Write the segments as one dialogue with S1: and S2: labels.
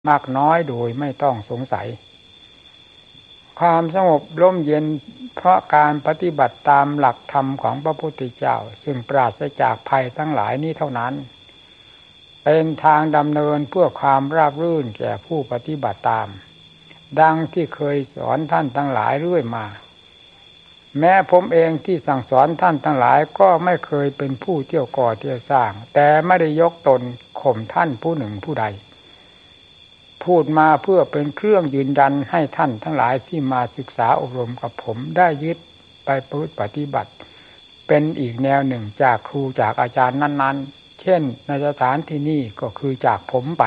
S1: มากน้อยโดยไม่ต้องสงสัยความสงบร่มเย็นเพราะการปฏิบัติตามหลักธรรมของพระพุทธเจ้าซึ่งปราศจากภัยทั้งหลายนี้เท่านั้นเป็นทางดำเนินเพื่อความราบรื่นแก่ผู้ปฏิบัติตามดังที่เคยสอนท่านทั้งหลายเรื่อยมาแม้ผมเองที่สั่งสอนท่านทั้งหลายก็ไม่เคยเป็นผู้เที่ยวก่อเที่ยวสร้างแต่ไม่ได้ยกตนข่มท่านผู้หนึ่งผู้ใดพูดมาเพื่อเป็นเครื่องยืนยันให้ท่านทั้งหลายที่มาศึกษาอบรมกับผมได้ยึดไปปฏิบัติเป็นอีกแนวหนึ่งจากครูจากอาจารย์นั้นๆเช่นในสถานที่นี่ก็คือจากผมไป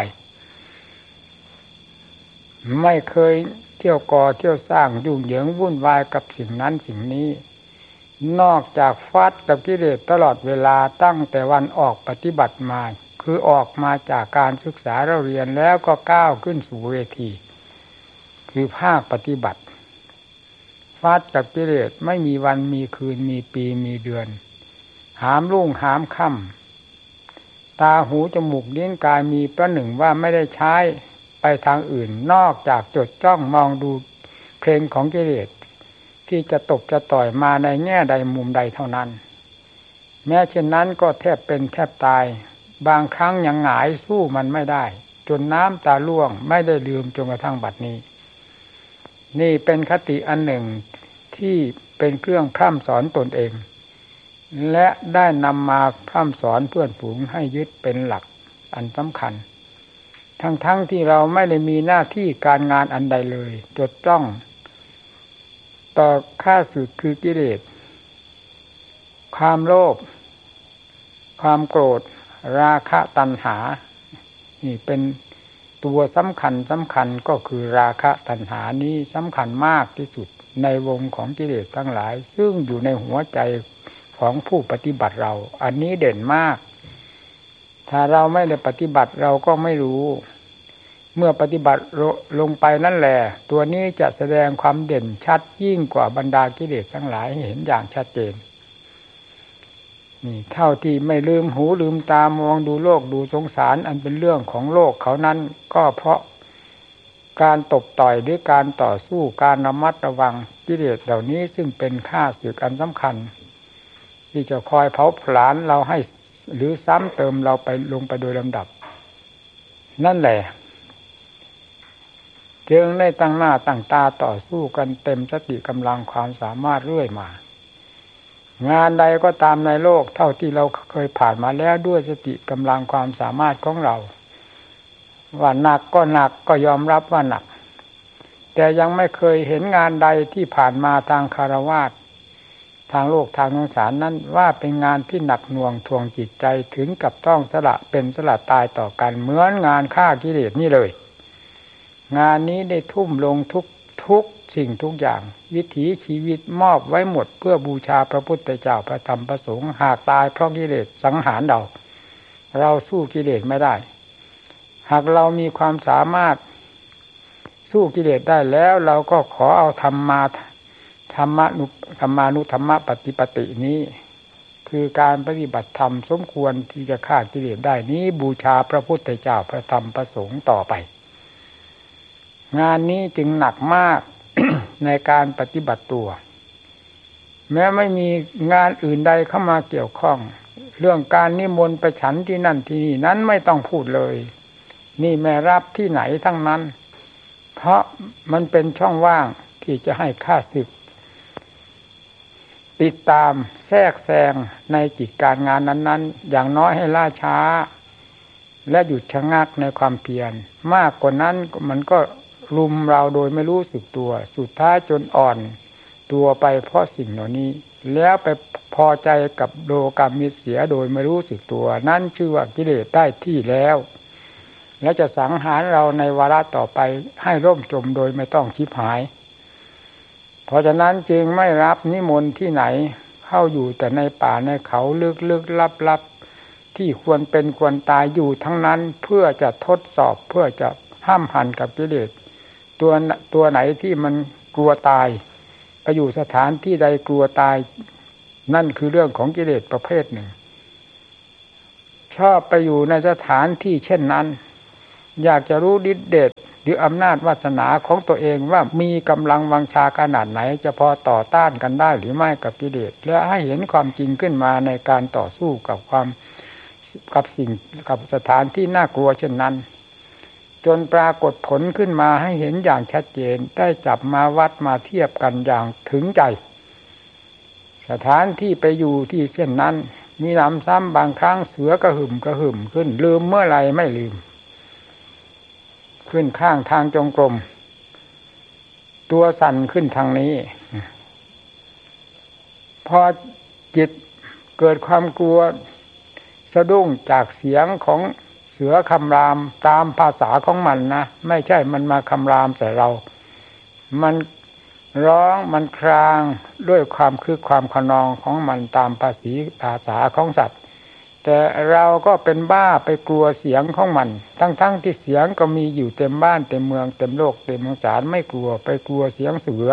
S1: ไม่เคยเที่ยวก่อเที่ยวสร้างยุ่งเหยิงวุ่นวายกับสิ่งนั้นสิ่งนี้นอกจากฟัดกับกิเลสตลอดเวลาตั้งแต่วันออกปฏิบัติมาคือออกมาจากการศึกษาเราเรียนแล้วก็ก้าวขึ้นสู่เวทีคือภาคปฏิบัติฟาดกับกิเลสไม่มีวันมีคืนมีปีมีเดือนหามรุ่งหามค่ำตาหูจมูกลิ้นกายมีประหนึ่งว่าไม่ได้ใช้ไปทางอื่นนอกจากจดจ้องมองดูเพลงของกิเลสที่จะตบจะต่อยมาในแง่ใดมุมใดเท่านั้นแม้เช่นนั้นก็แทบเป็นแทบตายบางครั้งยังหงายสู้มันไม่ได้จนน้ำตาล่วงไม่ได้ลืมจนกระทั่งบัดนี้นี่เป็นคติอันหนึ่งที่เป็นเครื่องพร่ำสอนตนเองและได้นำมาพร่ำสอนเพื่อนฝูงให้ยึดเป็นหลักอันสำคัญทั้งที่เราไม่ได้มีหน้าที่การงานอันใดเลยจดจ้องต่อข้าศึกคือกิเลสความโลภความโกรธราคะตัณหานี่เป็นตัวสำคัญก็คือราคะตัณหานี้สำคัญมากที่สุดในวงของกิเลสทั้งหลายซึ่งอยู่ในหัวใจของผู้ปฏิบัติเราอันนี้เด่นมากถ้าเราไม่ได้ปฏิบัติเราก็ไม่รู้เมื่อปฏิบัติลงไปนั่นแหละตัวนี้จะแสดงความเด่นชัดยิ่งกว่าบรรดากิเลสทั้งหลายให้เห็นอย่างชัดเจนนี่เท่าที่ไม่ลืมหูลืมตามองดูโลกดูสงสารอันเป็นเรื่องของโลกเขานั้นก็เพราะการตบต่อยหรือการต่อสู้การระมัดระวังกิเลสเหล่านี้ซึ่งเป็นข้าศึกอันสำคัญที่จะคอยเผาผลาญเราให้หรือซ้ำเติมเราไปลงไปโดยลำดับนั่นแหละจึงได้ตั้งหน้าตั้งตาต่อสู้กันเต็มสติกำลังความสามารถเรื่อยมางานใดก็ตามในโลกเท่าที่เราเคยผ่านมาแล้วด้วยสติกำลังความสามารถของเราว่าหนักก็หนักก็ยอมรับว่าหนักแต่ยังไม่เคยเห็นงานใดที่ผ่านมาทางคฤหัสถ์ทางโลกทางสงสารนั้นว่าเป็นงานที่หนักหน่วงทวงจิตใจถึงกับต้องสละเป็นสละตายต่อกันเหมือนงานฆ่ากิเลสนี่เลยงานนี้ได้ทุ่มลงทุกสิ่งทุกอย่างวิถีชีวิตมอบไว้หมดเพื่อบูชาพระพุทธเจ้าพระธรรมพระสงฆ์หากตายเพราะกิเลสสังหารเราสู้กิเลสไม่ได้หากเรามีความสามารถสู้กิเลสได้แล้วเราก็ขอเอาธรรมานุธรรมปฏิปตินี้คือการปฏิบัติธรรมสมควรที่จะฆ่ากิเลสได้นี้บูชาพระพุทธเจ้าพระธรรมพระสงฆ์ต่อไปงานนี้จึงหนักมาก ในการปฏิบัติตัวแม้ไม่มีงานอื่นใดเข้ามาเกี่ยวข้องเรื่องการนิมนต์ไปฉันที่นั่นที่นี่นั้นไม่ต้องพูดเลยนี่แม่รับที่ไหนทั้งนั้นเพราะมันเป็นช่องว่างที่จะให้ข้าศึกติดตามแทรกแซงในกิจการงานนั้นๆอย่างน้อยให้ล่าช้าและหยุดชะงักในความเพียรมากกว่านั้นมันก็รุมเราโดยไม่รู้สึกตัวสุดท้ายจนอ่อนตัวไปเพราะสิ่งเหล่านี้แล้วไปพอใจกับโลกามิเสียโดยไม่รู้สึกตัวนั่นชื่อว่ากิเลสได้ที่แล้วและจะสังหารเราในวาระต่อไปให้ร่มจมโดยไม่ต้องชิบหายเพราะฉะนั้นจึงไม่รับนิมนต์ที่ไหนเข้าอยู่แต่ในป่าในเขาลึกๆลับๆที่ควรเป็นควรตายอยู่ทั้งนั้นเพื่อจะทดสอบเพื่อจะห้ามหันกับกิเลสตัวไหนที่มันกลัวตายไปอยู่สถานที่ใดกลัวตายนั่นคือเรื่องของกิเลสประเภทหนึ่งชอบไปอยู่ในสถานที่เช่นนั้นอยากจะรู้ฤทธิ์เดชหรืออำนาจวาสนาของตัวเองว่ามีกำลังวังชาขนาดไหนจะพอต่อต้านกันได้หรือไม่กับกิเลสและให้เห็นความจริงขึ้นมาในการต่อสู้กับสิ่งกับสถานที่น่ากลัวเช่นนั้นจนปรากฏผลขึ้นมาให้เห็นอย่างชัดเจนได้จับมาวัดมาเทียบกันอย่างถึงใจสถานที่ไปอยู่ที่เช่นนั้นมีหนำซ้ำบางครั้งเสือกระหึ่มขึ้นลืมเมื่อไรไม่ลืมขึ้นข้างทางจงกรมตัวสั่นขึ้นทางนี้พอจิตเกิดความกลัวสะดุ้งจากเสียงของเสือคำรามตามภาษาของมันนะไม่ใช่มันมาคำรามใส่เรามันร้องมันครางด้วยความคือความขนองของมันตามภาษาของสัตว์แต่เราก็เป็นบ้าไปกลัวเสียงของมันทั้งที่เสียงก็มีอยู่เต็มบ้านเต็มเมืองเต็มโลกเต็มสงสารไม่กลัวไปกลัวเสียงเสือ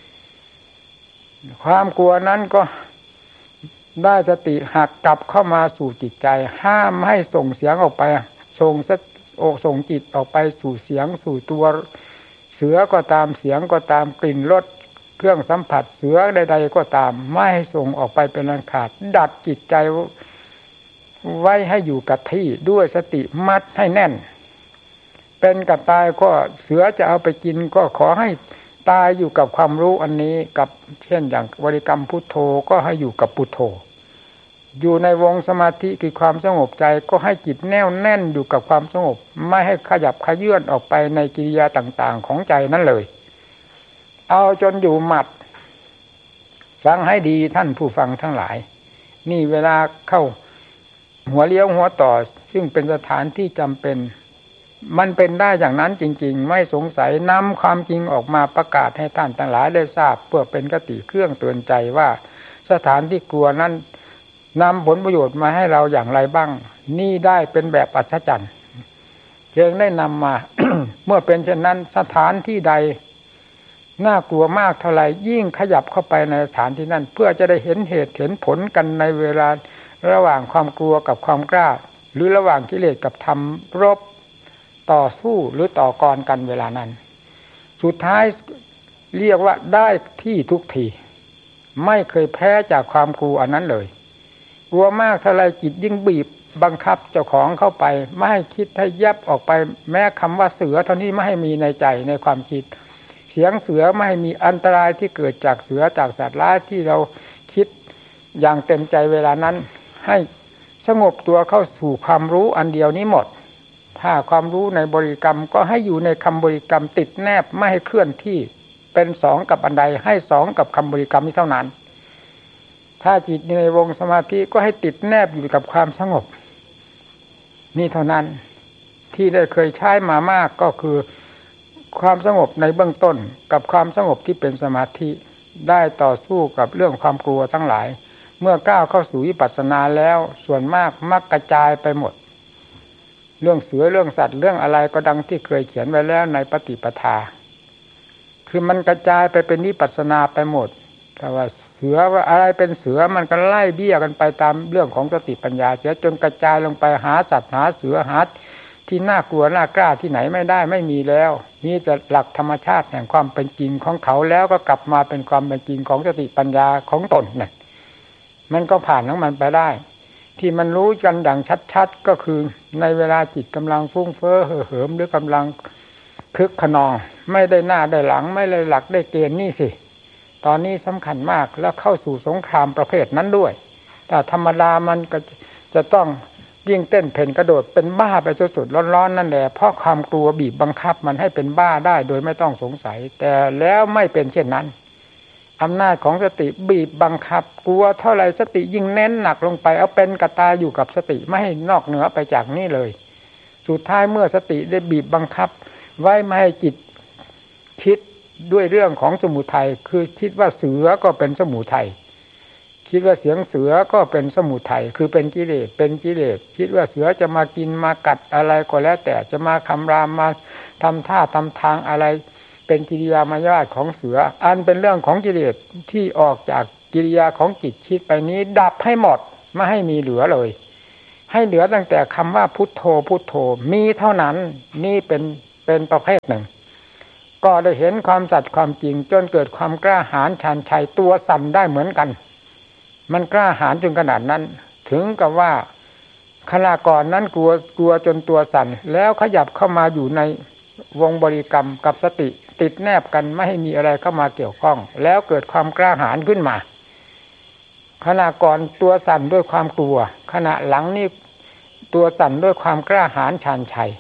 S1: ความกลัวนั้นก็ได้สติหักกลับเข้ามาสู่จิตใจห้ามให้ส่งเสียงออกไปส่งจิตออกไปสู่เสียงสู่ตัวเสือก็ตามเสียงก็ตามกลิ่นรสเครื่องสัมผัสเสือใดๆก็ตามไม่ให้ส่งออกไปเป็นอันขาดดัดจิตใจไว้ให้อยู่กับที่ด้วยสติมัดให้แน่นเป็นกับตายก็เสือจะเอาไปกินก็ขอให้ตายอยู่กับความรู้อันนี้กับเช่นอย่างบริกรรมพุทโธก็ให้อยู่กับพุทโธอยู่ในวงสมาธิคือความสงบใจก็ให้จิตแน่วแน่นอยู่กับความสงบไม่ให้ขยับขยื่นออกไปในกิริยาต่างๆของใจนั้นเลยเอาจนอยู่หมัดฟังให้ดีท่านผู้ฟังทั้งหลายนี่เวลาเข้าหัวเลี้ยวหัวต่อซึ่งเป็นสถานที่จำเป็นมันเป็นได้อย่างนั้นจริงๆไม่สงสัยนำความจริงออกมาประกาศให้ท่านทั้งหลายได้ทราบเพื่อเป็นคติเครื่องเตือนใจว่าสถานที่กลัวนั้นนำผลประโยชน์มาให้เราอย่างไรบ้างนี่ได้เป็นแบบอัศจรรย์เพียงได้นำมา เมื่อเป็นเช่นนั้นสถานที่ใดน่ากลัวมากเท่าไหร่ยิ่งขยับเข้าไปในสถานที่นั้นเพื่อจะได้เห็นเหตุเห็นผลกันในเวลาระหว่างความกลัวกับความกล้าหรือระหว่างกิเลสกับธรรมรบต่อสู้หรือต่อกรกันเวลานั้นสุดท้ายเรียกว่าได้ที่ทุกทีไม่เคยแพ้จากความกลัวอันนั้นเลยกลัวมากเท่าไรจิตยิ่งบีบบังคับเจ้าของเข้าไปไม่ให้คิดให้ยับออกไปแม้คำว่าเสือเท่านี้ไม่ให้มีในใจในความคิดเสียงเสือไม่ให้มีอันตรายที่เกิดจากเสือจากสัตว์ร้ายที่เราคิดอย่างเต็มใจเวลานั้นให้สงบตัวเข้าสู่ความรู้อันเดียวนี้หมดถ้าความรู้ในบริกรรมก็ให้อยู่ในคำบริกรรมติดแนบไม่ให้เคลื่อนที่เป็นสองกับอันใดให้สองกับคำบริกรรมนี้เท่านั้นถ้าจิตในวงสมาธิก็ให้ติดแนบอยู่กับความสงบนี่เท่านั้นที่ได้เคยใช้มามากก็คือความสงบในเบื้องต้นกับความสงบที่เป็นสมาธิได้ต่อสู้กับเรื่องความกลัวทั้งหลายเมื่อก้าวเข้าสู่วิปัสสนาแล้วส่วนมากมักกระจายไปหมดเรื่องเสือเรื่องสัตว์เรื่องอะไรก็ดังที่เคยเขียนไว้แล้วในปฏิปทาคือมันกระจายไปเป็นวิปัสสนาไปหมดแต่ว่าเสือว่าอะไรเป็นเสือมันก็ไล่เบี้ยกันไปตามเรื่องของสติปัญญาเสียจนกระจายลงไปหาสัตว์หาเสือหาที่น่ากลัวน่ากล้าที่ไหนไม่ได้ไม่มีแล้วมีแต่หลักธรรมชาติแห่งความเป็นจริงของเขาแล้วก็กลับมาเป็นความเป็นจริงของสติปัญญาของตนนั่นมันก็ผ่านของมันไปได้ที่มันรู้กันดังชัดๆก็คือในเวลาจิตกำลังฟุ้งเฟ้อเห่อเหิมหรือกำลังคึกขนองไม่ได้หน้าได้หลังไม่ได้หลักได้เกณฑ์นี่สิตอนนี้สำคัญมากแล้วเข้าสู่สงครามประเภทนั้นด้วยแต่ธรรมดามันก็จะต้องยิ่งเต้นเพ่นกระโดดเป็นบ้าไปสุดๆร้อนๆนั่นแหละเพราะความกลัวบีบบังคับมันให้เป็นบ้าได้โดยไม่ต้องสงสัยแต่แล้วไม่เป็นเช่นนั้นอำนาจของสติบีบบังคับกลัวเท่าไรสติยิ่งเน้นหนักลงไปเอาเป็นกระตายอยู่กับสติไม่ให้นอกเหนือไปจากนี้เลยสุดท้ายเมื่อสติได้บีบบังคับไว้ไม่ให้จิตคิดด้วยเรื่องของสมุทัยคือคิดว่าเสือก็เป็นสมุทัยคิดว่าเสียงเสือก็เป็นสมุทัยคือเป็นกิเลสคิดว่าเสือจะมากินมากัดอะไรก็แล้วแต่จะมาคำรามมาทำท่าทำทางอะไรเป็นกิริยามารยาทของเสืออันเป็นเรื่องของกิเลสที่ออกจากกิริยาของจิตคิดไปนี้ดับให้หมดไม่ให้มีเหลือเลยให้เหลือตั้งแต่คำว่าพุทโธพุทโธมีเท่านั้นนี่เป็นประเภทหนึ่งก็ได้เห็นความสัตย์ความจริงจนเกิดความกล้าหาญชาญชัยตัวสั่นได้เหมือนกันมันกล้าหาญจนขนาดนั้นถึงกับว่าขณะก่อนนั้นกลัวจนตัวสั่นแล้วขยับเข้ามาอยู่ในวงบริกรรมกับสติติดแนบกันไม่ให้มีอะไรเข้ามาเกี่ยวข้องแล้วเกิดความกล้าหาญขึ้นมาขณะก่อนตัวสั่นด้วยความกลัวขณะหลังนี่ตัวสั่นด้วยความกล้าหาญชาญชัย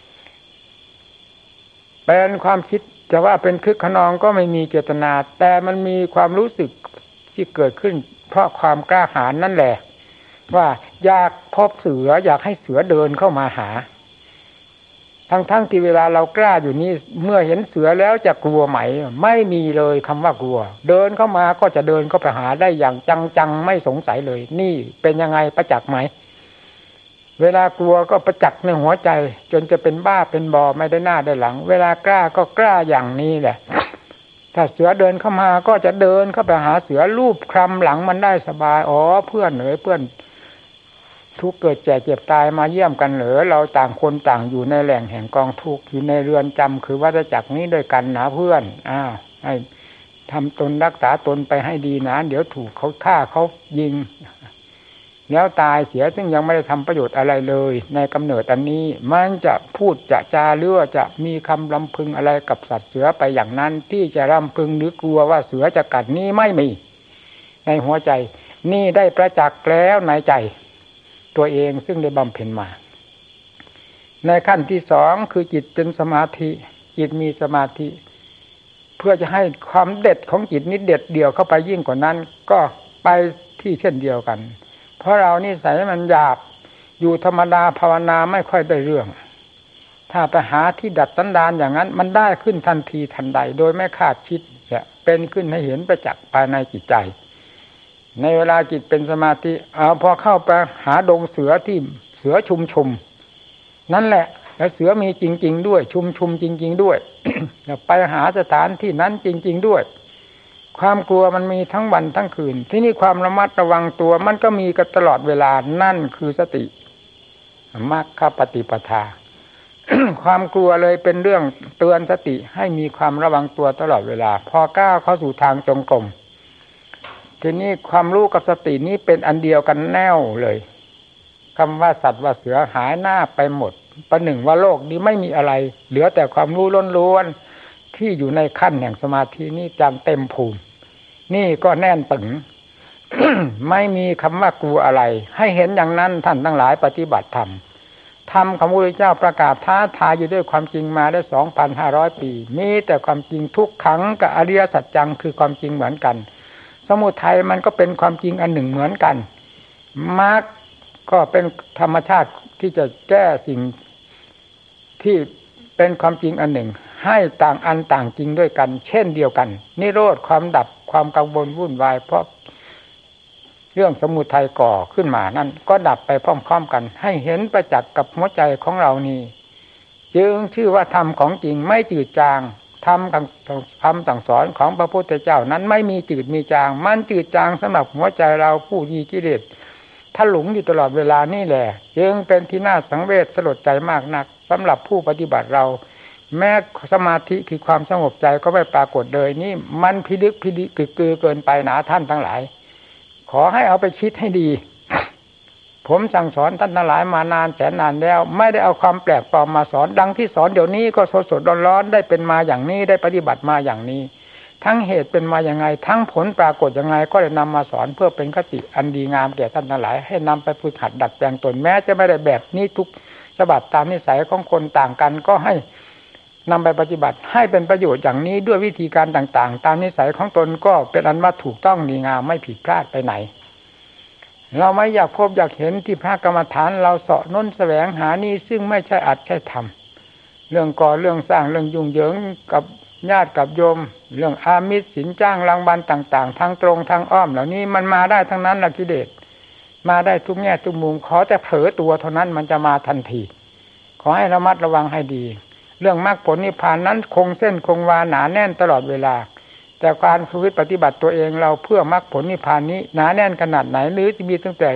S1: เป็นความคิดจะว่าเป็นคึกขนองก็ไม่มีเจตนาแต่มันมีความรู้สึกที่เกิดขึ้นเพราะความกล้าหาญนั่นแหละว่าอยากพบเสืออยากให้เสือเดินเข้ามาหาทั้งที่เวลาเรากล้าอยู่นี้เมื่อเห็นเสือแล้วจะกลัวไหมไม่มีเลยคำว่ากลัวเดินเข้ามาก็จะเดินเข้าไปหาได้อย่างจังๆไม่สงสัยเลยนี่เป็นยังไงประจักษ์ไหมเวลากลัวก็ประจักษ์ในหัวใจจนจะเป็นบ้าเป็นบอไม่ได้หน้าได้หลังเวลากล้าก็กล้าอย่างนี้แหละถ้าเสือเดินเข้ามาก็จะเดินเข้าไปหาเสือลูบคลำหลังมันได้สบายอ๋อเพื่อนเอ๋ยเพื่อนทุกเกิดแก่เจ็บตายมาเยี่ยมกันเหรอเราต่างคนต่างอยู่ในแหล่งแห่งกองทุกข์อยู่ในเรือนจำคือวัฏจักรนี้ด้วยกันนะเพื่อนให้ทำตนรักษาตนไปให้ดีนะเดี๋ยวถูกเขาฆ่าเขายิงแล้วตายเสียซึ่งยังไม่ได้ทำประโยชน์อะไรเลยในกำเนิดอันนี้มันจะพูดจะจาหรือว่าจะมีคำรำพึงอะไรกับสัตว์เสือไปอย่างนั้นที่จะรำพึงหรือกลัวว่าเสือจะกัดนี้ไม่มีในหัวใจนี่ได้ประจักษ์แล้วในใจตัวเองซึ่งได้บำเพ็ญมาในขั้นที่สองคือจิตเป็นสมาธิจิตมีสมาธิเพื่อจะให้ความเด็ดของจิตนี้เด็ดเดี่ยวเข้าไปยิ่งกว่านั้นก็ไปที่เช่นเดียวกันเพราะเรานี่ใส่มันหยาบอยู่ธรรมดาภาวนาไม่ค่อยได้เรื่องถ้าไปหาที่ดัดสันดานอย่างนั้นมันได้ขึ้นทันทีทันใดโดยไม่คาดคิดจะเป็นขึ้นให้เห็นประจักษ์ภายในจิตใจในเวลาจิตเป็นสมาธิพอเข้าไปหาดงเสือที่เสือชุมนั่นแหละแล้วเสือมีจริงๆด้วยชุมจริงๆด้วย ไปหาสถานที่นั้นจริงๆด้วยความกลัวมันมีทั้งวันทั้งคืนที่นี่ความระมัดระวังตัวมันก็มีกันตลอดเวลานั่นคือสติมรรคปฏิปทา ความกลัวเลยเป็นเรื่องเตือนสติให้มีความระวังตัวตลอดเวลาพอก้าวเข้าสู่ทางจงกรมทีนี้ความรู้กับสตินี้เป็นอันเดียวกันแน่วเลยคำว่าสัตว์ว่าเสือหายหน้าไปหมดประหนึ่งว่าโลกนี้ไม่มีอะไรเหลือแต่ความรู้ล้วนๆที่อยู่ในขั้นแห่งสมาธินี้จังเต็มภูมินี่ก็แน่นตึง ไม่มีคำว่ากลัวอะไรให้เห็นอย่างนั้นท่านทั้งหลายปฏิบัติธรรมของพระพุทธเจ้าประกาศท้าทายอยู่ด้วยความจริงมาได้ 2,500 ปีมีแต่ความจริงทุกขังกับอริยสัจจังคือความจริงเหมือนกันสมุทัยมันก็เป็นความจริงอันหนึ่งเหมือนกันมรรคก็เป็นธรรมชาติที่จะแก้สิ่งที่เป็นความจริงอันหนึ่งให้ต่างอันต่างจริงด้วยกันเช่นเดียวกันนิโรธความดับความกังวลวุ่นวายเพราะเรื่องสมุทัยก่อขึ้นมานั่นก็ดับไปพร้อมๆกันให้เห็นประจักษ์กับหัวใจของเรานี่จึงชื่อว่าธรรมของจริงไม่จืดจางธรรมสั่งสอนของพระพุทธเจ้านั้นไม่มีจืดมีจางมันจืดจางสำหรับหัวใจเราผู้มีกิเลสถ้าหลงอยู่ตลอดเวลานี่แหละจึงเป็นที่น่าสังเวชสลดใจมากนักสำหรับผู้ปฏิบัติเราแม้สมาธิคือความสงบใจก็ไม่ปรากฏเลยนี่มันพิลึกเกินไปหนาท่านทั้งหลายขอให้เอาไปคิดให้ดีผมสั่งสอนท่านทั้งหลายมานานแสนนานแล้วไม่ได้เอาความแปลกปลอมมาสอนดังที่สอนเดี๋ยวนี้ก็สดๆร้อนๆได้เป็นมาอย่างนี้ได้ปฏิบัติมาอย่างนี้ทั้งเหตุเป็นมาอย่างไงทั้งผลปรากฏยังไงก็ได้นำมาสอนเพื่อเป็นคติอันดีงามแก่ท่านทั้งหลายให้นำไปฝึกหัดดัดแปลงตนแม้จะไม่ได้แบบนี้ทุกฉบับตามนิสัยของคนต่างกันก็ให้นำไปปฏิบัติให้เป็นประโยชน์อย่างนี้ด้วยวิธีการต่างๆตามนิสัยของตนก็เป็นอันว่าถูกต้องดีงามไม่ผิดพลาดไปไหนเราไม่อยากพบอยากเห็นที่พระกรรมฐานเราเสาะน้นแสวงหานี่ซึ่งไม่ใช่อัดใช่ทำเรื่องก่อเรื่องสร้างเรื่องยุ่งเหยิงกับญาติกับโยมเรื่องอามิสสินจ้างรางวัลต่างๆทางตรงทางอ้อมเหล่านี้มันมาได้ทั้งนั้นแหละกิเลสมาได้ทุกแง่ทุกมุมขอแต่เผลอตัวเท่านั้นมันจะมาทันทีขอให้ระมัดระวังให้ดีเรื่องมรรคผลนิพพานนั้นคงเส้นคงวาหนาแน่นตลอดเวลาแต่การฝึกปฏิบัติตัวเองเราเพื่อมรรคผลนิพพานนี้หนาแน่นขนาดไหนหรือจะมีตั้งแต่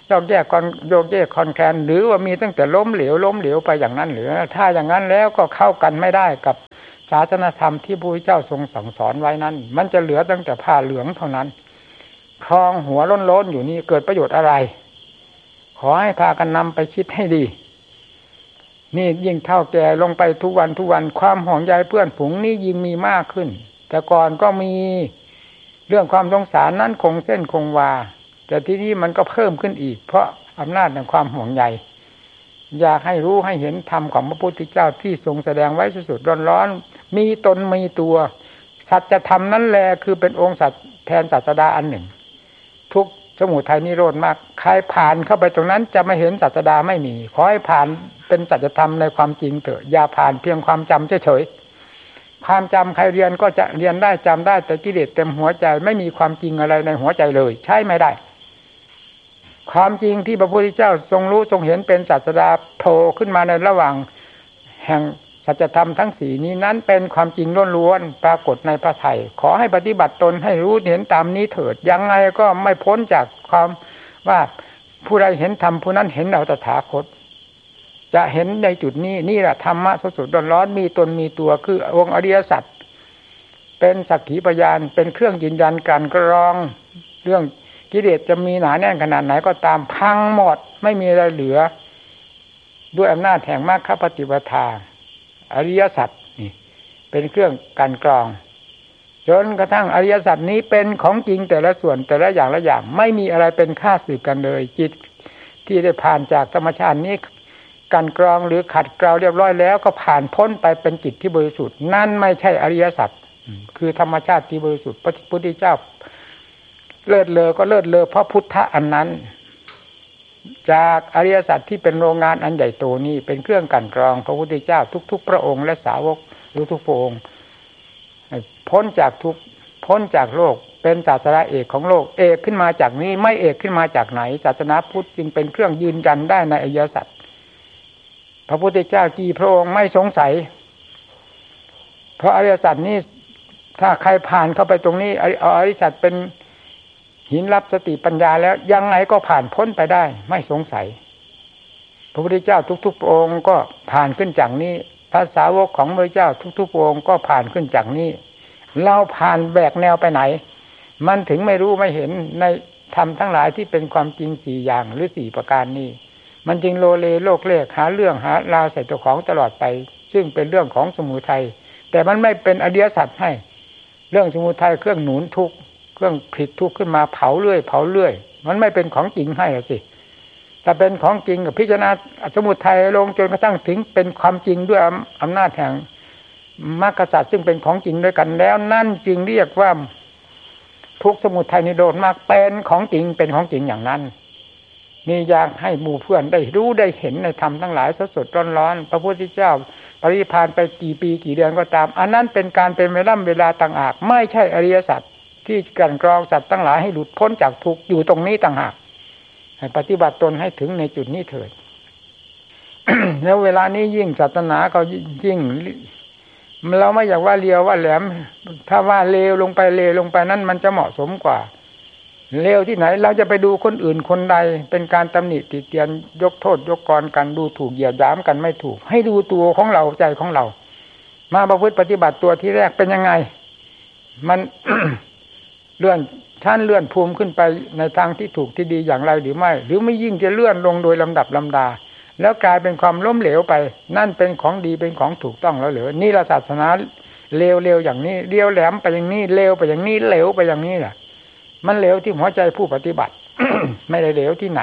S1: โยกแยกคอนแคลนหรือว่ามีตั้งแต่ล้มเหลวไปอย่างนั้นหรือถ้าอย่างนั้นแล้วก็เข้ากันไม่ได้กับศาสนธรรมที่พระพุทธเจ้าทรงสั่งสอนไว้นั้นมันจะเหลือตั้งแต่ผ้าเหลืองเท่านั้นครองหัวโล้นๆอยู่นี่เกิดประโยชน์อะไรขอให้พากันนำไปคิดให้ดีนี่ยิ่งเท่าแก่ลงไปทุกวันความห่วงใยเพื่อนฝูงนี่ยิ่งมีมากขึ้นแต่ก่อนก็มีเรื่องความสงสารนั้นคงเส้นคงวาแต่ที่นี้มันก็เพิ่มขึ้นอีกเพราะอำนาจแห่งความห่วงใยอยากให้รู้ให้เห็นธรรมของพระพุทธเจ้าที่ทรงแสดงไว้สุดๆร้อนๆมีตนมีตัวสัจธรรมนั้นแลคือเป็นองค์สัตว์แทนศาสดาอันหนึ่งทุกสมุทัยนิโรธมากใครผ่านเข้าไปตรงนั้นจะไม่เห็นศาสดาไม่มีขอให้ผ่านเป็นสัจธรรมในความจริงเถอะอย่าผ่านเพียงความจำเฉยๆความจำใครเรียนก็จะเรียนได้จำได้แต่กิเลสเต็มหัวใจไม่มีความจริงอะไรในหัวใจเลยใช่ไม่ได้ความจริงที่พระพุทธเจ้าทรงรู้ทรงเห็นเป็นศาสดาโผล่ขึ้นมาในระหว่างแห่งสัจธรรมทั้งสี่นี้นั้นเป็นความจริงล้วนๆปรากฏในพระทัยขอให้ปฏิบัติตนให้รู้เห็นตามนี้เถิดยังไงก็ไม่พ้นจากความว่าผู้ใดเห็นธรรมผู้นั้นเห็นเราตถาคตจะเห็นในจุดนี้นี่แหละธรรมะสดๆร้อนๆมีตนมีตัวคือองค์อริยสัจเป็นสักขีพยานเป็นเครื่องยืนยันการกรองเรื่องกิเลสจะมีหนาแน่นขนาดไหนก็ตามพังหมดไม่มีอะไรเหลือด้วยอำนาจแห่งมรรคปฏิปทาอริยสัจนี่เป็นเครื่องกันกรองจนกระทั่งอริยสัจนี้เป็นของจริงแต่ละส่วนแต่ละอย่างไม่มีอะไรเป็นค่าสืบกันเลยจิตที่ได้ผ่านจากธรรมชาตินี้กันกรองหรือขัดเกลาเรียบร้อยแล้วก็ผ่านพ้นไปเป็นจิตที่บริสุทธิ์นั่นไม่ใช่อริยสัจคือธรรมชาติที่บริสุทธิ์พระพุทธเจ้าเลิศเลอก็เลิศเลอเพราะพุทธะอันนั้นจากอริยสัจที่เป็นโรงงานอันใหญ่โตนี้เป็นเครื่องกลั่นกรองพระพุทธเจ้าทุกๆพระองค์และสาวกหรือทุกพระองค์พ้นจากทุกพ้นจากโลกเป็นศาสนาเอกของโลกเอกขึ้นมาจากนี้ไม่เอกขึ้นมาจากไหนศาสนาพุทธจึงเป็นเครื่องยืนยันได้ในอริยสัจพระพุทธเจ้ากี่พระองค์ไม่สงสัยเพราะอริยสัจนี้ถ้าใครผ่านเข้าไปตรงนี้เอาอริยสัจเป็นหินรับสติปัญญาแล้วยังไงก็ผ่านพ้นไปได้ไม่สงสัยพระพุทธเจ้าทุกๆพระองค์ก็ผ่านขึ้นจากนี้พระสาวกของพระพุทธเจ้าทุกๆพระองค์ก็ผ่านขึ้นจากนี้เราผ่านแบกแนวไปไหนมันถึงไม่รู้ไม่เห็นในธรรมทั้งหลายที่เป็นความจริง4อย่างหรือ4ประการนี้มันจึงโลเลโลกเลขหาเรื่องหาราวใส่ตัวของตลอดไปซึ่งเป็นเรื่องของสมุทัยแต่มันไม่เป็นอริยสัจให้เรื่องสมุทัยเครื่องหนุนทุกข์เครื่องผิดทุกข์ขึ้นมาเผาเรื่อยมันไม่เป็นของจริงให้สิถ้าเป็นของจริงกับพิจารณาสมุทัยลงจนกระทั่งถึงเป็นความจริงด้วยอำนาจแห่งมรรคสัจซึ่งเป็นของจริงด้วยกันแล้วนั่นจึงเรียกว่าทุกสมุทัยนิโรธมรรคเป็นของจริงอย่างนั้นนี่อยากให้หมู่เพื่อนได้รู้ได้เห็นในธรรมทั้งหลายสดๆร้อนๆพระพุทธเจ้าปรินิพพานไปกี่ปีกี่เดือนก็ตามอันนั้นเป็นการเป็นเวลาต่างหากไม่ใช่อริยสัจที่กันกรองสัตว์ทั้งหลายให้หลุดพ้นจากทุกข์อยู่ตรงนี้ต่างหากให้ปฏิบัติตนให้ถึงในจุดนี้เถิด แล้วเวลานี้ยิ่งศาสนาก็ยิ่งเราไม่อยากว่าเลียวว่าแหลมถ้าว่าเลวลงไปนั่นมันจะเหมาะสมกว่าเลวที่ไหนเราจะไปดูคนอื่นคนใดเป็นการตำหนิติเตียนยกโทษยกกรกันดูถูกเหยียดหยามกันไม่ถูกให้ดูตัวของเราใจของเรามาประพฤติปฏิบัติตัวที่แรกเป็นยังไงมัน เลื่อนชั้นเลื่อนภูมิขึ้นไปในทางที่ถูกที่ดีอย่างไรหรือไม่หรือไม่ยิ่งจะเลื่อนลงโดยลำดับลำดาแล้วกลายเป็นความล้มเหลวไปนั่นเป็นของดีเป็นของถูกต้องแล้วเหรอนี่ละศาสนาเลวอย่างนี้เลี้ยวแหลมไปอย่างนี้เลวไปอย่างนี้เหลวไปอย่างนี้แหละมันเหลวที่หัวใจผู้ปฏิบัติ ไม่ได้เหลวที่ไหน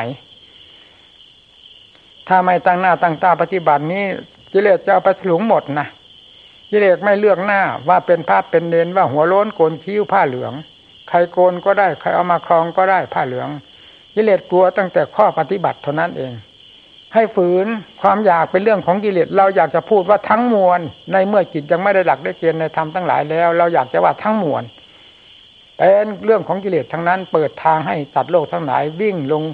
S1: ถ้าไม่ตั้งหน้าตั้งตาปฏิบัตินี้กิเลสจะเอาไปถลุงหมดนะกิเลสไม่เลือกหน้าว่าเป็นพระเป็นเนรว่าหัวโล้นโกนคิ้วผ้าเหลืองใครโกนก็ได้ใครเอามาครองก็ได้ผ้าเหลืองกิเลสกลัวตั้งแต่ข้อปฏิบัติเท่านั้นเองให้ฝืนความอยากเป็นเรื่องของกิเลสเราอยากจะพูดว่าทั้งมวลในเมื่อจิตยังไม่ได้หลักได้เกณฑ์ในธรรมทั้งหลายแล้วเราอยากจะว่าทั้งมวลเป็นเรื่องของกิเลสทั้งนั้นเปิดทางให้สัตว์โลกทั้งหลายวิ่งลง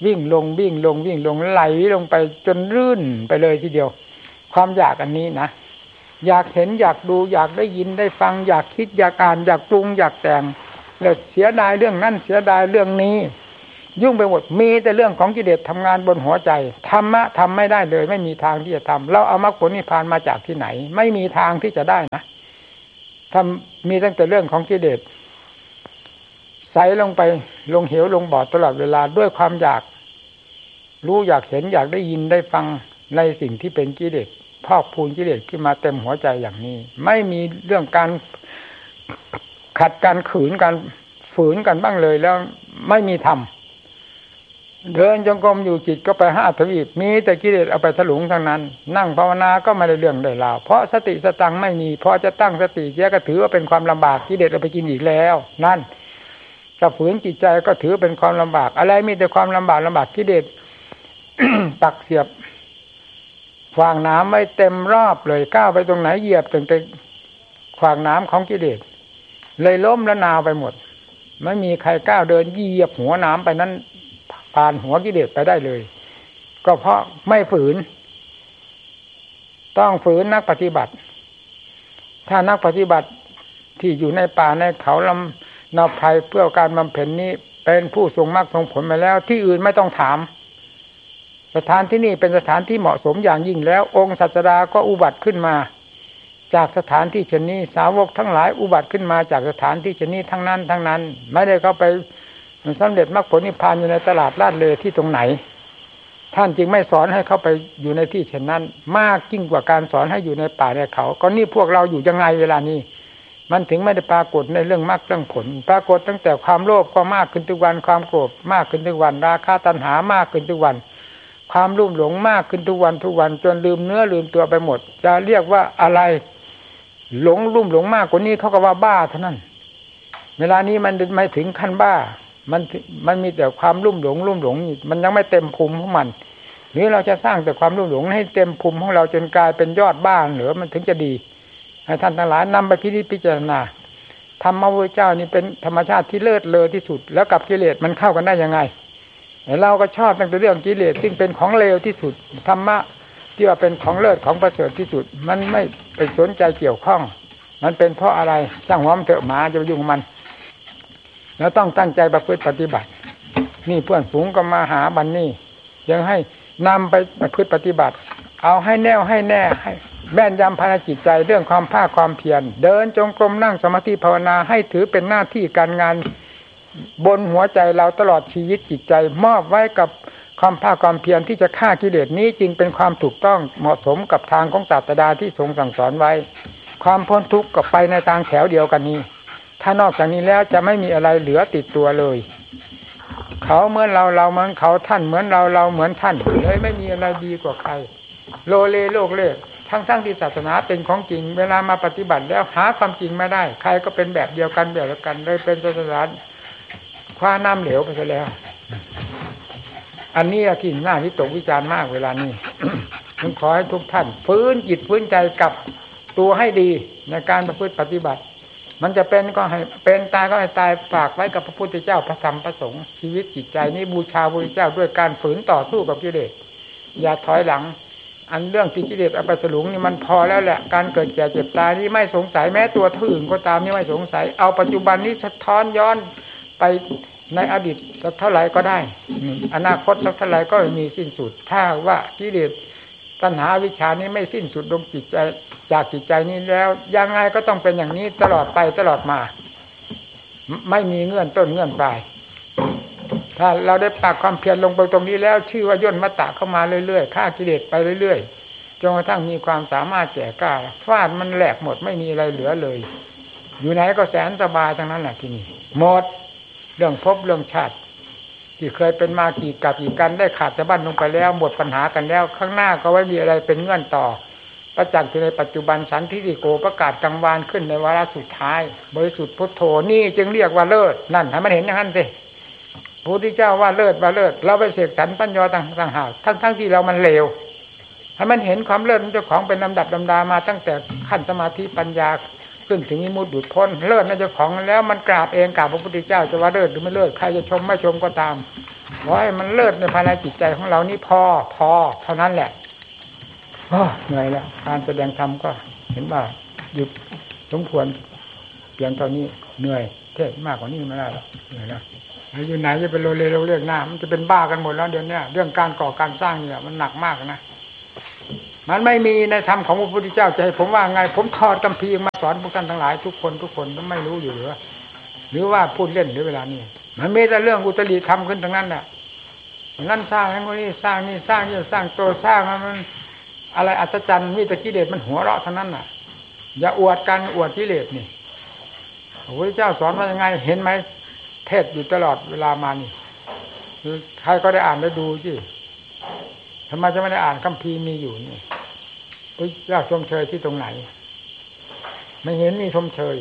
S1: ไหลลงไปจนรื่นไปเลยทีเดียวความอยากอันนี้นะอยากเห็นอยากดูอยากได้ยินได้ฟังอยากคิดอยากอ่านอยากปรุงอยากแต่งแล้วเสียดายเรื่องนั้นเสียดายเรื่องนี้ยุ่งไปหมดมีแต่เรื่องของกิเลสทำงานบนหัวใจธรรมะทำไม่ได้เลยไม่มีทางที่จะทำเราเอามรรคผลนิพพานมาจากที่ไหนไม่มีทางที่จะได้นะทำมีตั้งแต่เรื่องของกิเลสใส่ลงไปลงเหวลงบ่อตลอดเวลาด้วยความอยากรู้อยากเห็นอยากได้ยินได้ฟังในสิ่งที่เป็นกิเลสพอกพูนกิเลสขึ้นมาเต็มหัวใจอย่างนี้ไม่มีเรื่องการขัดการขืนการฝืนกันบ้างเลยแล้วไม่มีธรรมเดินจงกรมอยู่จิตก็ไปห้าทวีปมีแต่กิเลสเอาไปถลุงทั้งนั้นนั่งภาวนาก็ไม่ได้เรื่องได้ราวเพราะสติสตังไม่มีพอจะตั้งสติแยก็ถือว่าเป็นความลำบากกิเลสเอาไปกินอีกแล้วนั่นจะฝืนจิตใจก็ถือเป็นความลำบากอะไรมีแต่ความลำบากกิเลส ตักเสียบขวางน้ำไม่เต็มรอบเลยก้าวไปตรงไหนเหยียบถึงแต่ขวางน้ำของกิเลสเลยล้มและนาวไปหมดไม่มีใครก้าวเดินเหยียบหัวน้ำไปนั้นผ่านหัวกิเลสไปได้เลยก็เพราะไม่ฝืนต้องฝืนนักปฏิบัติถ้านักปฏิบัติที่อยู่ในป่าในเขาลำนาภัยเพื่อการบำเพ็ญนี้เป็นผู้ทรงมรรคทรงผลมาแล้วที่อื่นไม่ต้องถามสถานที่นี่เป็นสถานที่เหมาะสมอย่างยิ่งแล้วองค์ศาสดาก็อุบัติขึ้นมาจากสถานที่เช่นนี้สาวกทั้งหลายอุบัติขึ้นมาจากสถานที่เช่นนี้ทั้งนั้นไม่ได้เข้าไปสำเร็จมรรคผลนิพพานอยู่ในตลาดลาดเลที่ตรงไหนท่านจึงไม่สอนให้เข้าไปอยู่ในที่เช่นนั้นมากยิ่งกว่าการสอนให้อยู่ในป่าในเขาก็นี่พวกเราอยู่ยังไงเวลานี้มันถึงไม่ได้ปรากฏในเรื่องมรรคเรื่องผลปรากฏตั้งแต่ความโลภก็มากขึ้นทุกวันความโกรธมากขึ้นทุกวันราคะตัณหามากขึ้นทุกวันความลุ่มหลงมากขึ้นทุกวันจนลืมเนื้อลืมตัวไปหมดจะเรียกว่าอะไรหลงลุ่มหลงมากกว่านี้เขาก็ว่าบ้าเท่านั้นเวลานี้มันไม่ถึงขั้นบ้ามันมีแต่ความลุ่มหลงมันยังไม่เต็มภูมิของมันหรือเราจะสร้างแต่ความลุ่มหลงให้เต็มภูมิของเราจนกลายเป็นยอดบ้านหรือมันถึงจะดีให้ท่านทั้งหลายนำไปพิจารณาธรรมะพระเจ้านี่เป็นธรรมชาติที่เลิศเลอที่สุดแล้วกับกิเลสมันเข้ากันได้ยังไงเราก็ชอบตั้งแต่เรื่องกิเลสซึ่งเป็นของเลวที่สุดธรรมะที่ว่าเป็นของเลิศของประเสริฐที่สุดมันไม่ไปสนใจเกี่ยวข้องมันเป็นเพราะอะไรสร้างหัวมันเถอะหมาจะไปยุ่งมันแล้วต้องตั้งใจประพฤติปฏิบัตินี่เพื่อนฝูงก็มาหาบัดนี้ยังให้นำไปประพฤติปฏิบัติเอาให้แน่วให้แน่ให้แม่นยำภายในจิตใจเรื่องความภาคความเพียรเดินจงกรมนั่งสมาธิภาวนาให้ถือเป็นหน้าที่การงานบนหัวใจเราตลอดชีวิตจิตใจมอบไว้กับความภาคความเพียรที่จะฆ่ากิเลสนี้จึงเป็นความถูกต้องเหมาะสมกับทางของศาสดาที่ทรงสั่งสอนไว้ความพ้นทุกข์ก็ไปในทางแถวเดียวกันนี้ถ้านอกจากนี้แล้วจะไม่มีอะไรเหลือติดตัวเลยเขาเหมือนเราเหมือนเขาท่านเหมือนเราเหมือนท่านเลยไม่มีอะไรดีกว่าใครโลเลโลกเล่ทั้งที่ศาสนาเป็นของจริงเวลามาปฏิบัติแล้วหาความจริงไม่ได้ใครก็เป็นแบบเดียวกันเลยเป็นศาสนาคว้าน้ำเหลวไปซะแล้วอันนี้ที่น่าวิตกวิจารณ์มากเวลานี้ ผมขอให้ทุกท่านฟื้นจิตฟื้นใจกับตัวให้ดีในการประพฤติปฏิบัติมันจะเป็นก็ให้เป็นตายก็ให้ตายฝากไว้กับพระพุทธเจ้าพระธรรมพระสงฆ์ชีวิตจิตใจนี้บูชาพระพุทธเจ้าด้วยการฝืนต่อสู้กับกิเลสอย่าถอยหลังอันเรื่องที่กิเลสเอาไปถลุงนี่มันพอแล้วแหละการเกิดแก่เจ็บตายนี่ไม่สงสัยแม้ตัวอื่นก็ตามนี่ไม่สงสัยเอาปัจจุบันนี้สะท้อนย้อนไปในอดีตสักเท่าไหร่ก็ได้อนาคตสักเท่าไหร่ก็ไม่มีสิ้นสุดถ้าว่ากิเลสตัณหาวิชานี้ไม่สิ้นสุดลงจิตใจจากจิตใจนี้แล้วยังไงก็ต้องเป็นอย่างนี้ตลอดไปตลอดมาไม่มีเงื่อนต้นเงื่อนปลายถ้าเราได้ปักความเพียรลงไปตรงนี้แล้วชื่อว่าย่นมัตตะเข้ามาเรื่อยๆฆ่ากิเลสไปเรื่อยๆจนกระทั่งมีความสามารถแก่กล้าฟาดมันแหลกหมดไม่มีอะไรเหลือเลยอยู่ไหนก็แสนสบายทั้งนั้นแหละที่นี่หมดเรื่องภพเรื่องชาติที่เคยเป็นมากี่กับกี่กันได้ขาดสะบั้นลงไปแล้วหมดปัญหากันแล้วข้างหน้าก็ไม่มีอะไรเป็นเงื่อนต่อประจักษ์ในปัจจุบันสันทิฏฐิโกประกาศกลางวานขึ้นในวาระสุดท้ายบริสุทธิ์พุทโธนี่จึงเรียกว่าเลิศนั่นให้มันเห็นอย่างนั้นสิพระพุทธเจ้าว่าเลิศเราไปเสกสรรปัญญาต่างหากทั้งที่เรามันเลวให้มันเห็นความเลิศของเจ้าของเป็นลำดับลำดามาตั้งแต่ขั้นสมาธิปัญญาขึ้นถึงวิมุตติหลุดพ้นเลิศในเจ้าของแล้วมันกราบเองกราบพระพุทธเจ้าจะว่าเลิศหรือไม่เลิศใครจะชมไม่ชมก็ตามขอให้มันเลิศในภายในจิตใจของเรานี่พอเท่านั้นแหละเหนื่อยแล้วการแสดงธรรมก็เห็นว่าหยุดสมควรเพียงเท่านี้เหนื่อยเทศมากกว่านี้ไม่ได้หรอกเหนื่อยแล้วอยู่ไหนจะเป็นโลเลโลเรียกหน้ามันจะเป็นบ้ากันหมดแล้วเดี๋ยวนี้เรื่องการก่อการสร้างเนี่ยมันหนักมากนะมันไม่มีในธรรมของพระพุทธเจ้าจะให้ผมว่าไงผมถอดคัมภีร์มาสอนพวกท่านทั้งหลายทุกคนต้องไม่รู้อยู่หรือว่าพูดเล่นหรือเวลานี้มันมีแต่เรื่องอุตริธรรมขึ้นทั้งนั้นแหละนั่นสร้างนั่นนี่สร้างนี่สร้างนี่สร้างตัวสร้างมันอะไรอัศจรรย์มีแต่กิเลสมันหัวเราะทั้งนั้นน่ะอย่าอวดกันอวดกิเลสนี่พระพุทธเจ้าสอนว่ายังไงเห็นไหมเทศอยู่ตลอดเวลามานี่ใครก็ได้อ่านได้ดูสิทำไมจะไม่ได้อ่านคัมภีร์มีอยู่นี่พระเจ้าชมเชยที่ตรงไหนไม่เห็นมีชมเชย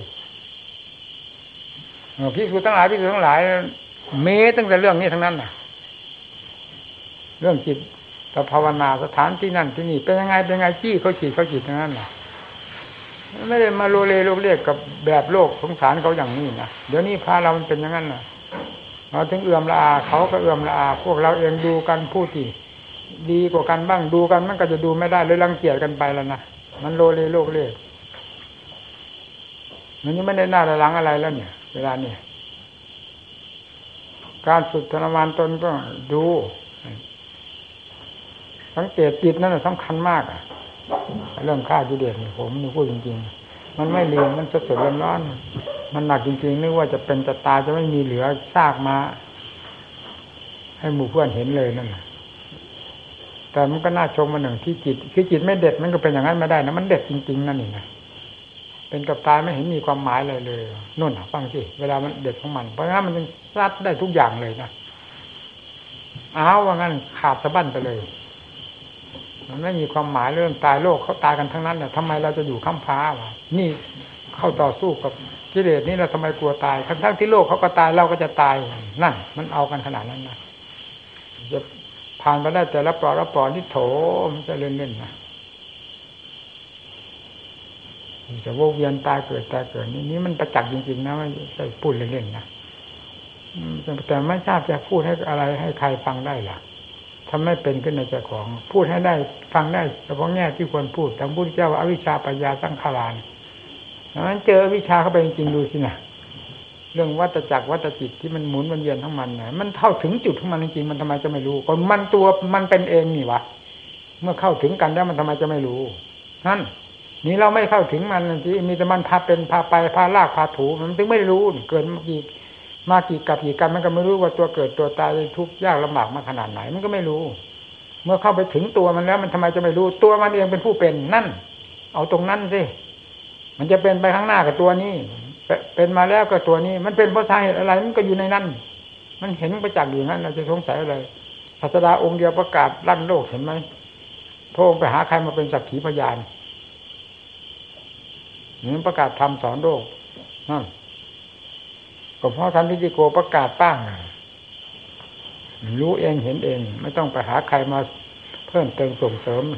S1: ภิกษุทั้งหลายมีตั้งแต่เรื่องนี้ทั้งนั้นน่ะเรื่องจิตกับภาวนาสถานที่นั่นที่นี่เป็นยังไงจี้เขาจิตทั้งนั้นน่ะไม่ได้มาโลเลโลเรียกกับแบบโลกสงสารเขาอย่างนี้นะเดี๋ยวนี้พาเรามันเป็นอย่างนั้นน่ะเราถึงเอื้อมละอาเขาก็เอื้อมละอาพวกเราเองดูกันผู้ที่ดีกว่ากันบ้างดูกันมันก็จะดูไม่ได้เลยรังเกียจกันไปแล้วนะมันโลเลโลเรียกมันนี่ไม่ได้หน้าหลังอะไรแล้วเนี่ยเวลานี้การฝึกทรมานตนก็ดูสังเกตจิตนั่นสำคัญมากเรื่องฆ่ากิเลสเนี่ยผมนี่พูดจริงๆมันไม่เรียนมันสดๆร้อนๆมันหนักจริงๆนึกว่าจะเป็นจะตายจะไม่มีเหลือซากมาให้หมู่เพื่อนเห็นเลยนั่นแต่มันก็น่าชมมันหนึ่งที่จิตคือจิตไม่เด็ดมันก็เป็นอย่างนั้นไม่ได้นะมันเด็ดจริงๆนั่นนี่นะเป็นกับตายไม่เห็นมีความหมายอะไรเลยนู่นฟังสิเวลามันเด็ดของมันเพราะงั้นมันซัดได้ทุกอย่างเลยนะว่างั้นขาดสะบั้นไปเลยมันไม่มีความหมายเรื่องตายโลกเขาตายกันทั้งนั้นเนี่ยทำไมเราจะอยู่ค้ำฟ้าวะนี่เข้าต่อสู้กับกิเลสนี่เราทำไมกลัวตายทั้งที่โลกเขาก็ตายเราก็จะตายนั่นมันเอากันขนาดนั้นนะจะผ่านไปได้แต่ละปลอนี่โถมันจะเล่นๆนะจะวนเวียนตายเกิดนี่มันประจักษ์จริงๆนะไม่ใช่พูดเล่นๆนะแต่ไม่ทราบจะพูดให้อะไรให้ใครฟังได้ล่ะทำให้เป็นขึ้นในใจของพูดให้ได้ฟังได้เฉพาะแง่ที่ควรพูดทางพุทธเจ้าว่าอวิชชาปัญญาสังขารนั้นเจอวิชาเข้าไปจริงๆดูสินะเรื่องวัฏจักรวัฏจิตที่มันหมุนวนเวียนทั้งมันนะมันเข้าถึงจุดของมันจริงๆมันทำไมจะไม่รู้ก็มันตัวมันเป็นเองนี่วะเมื่อเข้าถึงกันแล้วมันทำไมจะไม่รู้นั่นนี่เราไม่เข้าถึงมันจริงมีแต่มันพาเป็นพาไปพาลากพาถูมันถึงไม่รู้เกินมากี่กับกี่กันมันก็ไม่รู้ว่าตัวเกิดตัวตายทุกข์ยากลำบากมาขนาดไหนมันก็ไม่รู้เมื่อเข้าไปถึงตัวมันแล้วมันทำไมจะไม่รู้ตัวมันเองเป็นผู้เป็นนั่นเอาตรงนั้นสิมันจะเป็นไปข้างหน้ากับตัวนี้เป็นมาแล้วกับตัวนี้มันเป็นเพราะสาเหตุอะไรมันก็อยู่ในนั้นมันเห็นประจักษ์อยู่นั้นเราจะสงสัยอะไรศาสดาองค์เดียวประกาศลั่นโลกเห็นไหมพระองค์ไปหาใครมาเป็นสักขีพยานนี่ประกาศธรรมสอนโลกนั่นก็เพราะท่านพิจิโกประกาศตั้งรู้เองเห็นเองไม่ต้องไปหาใครมาเพิ่มเติมส่งเสริม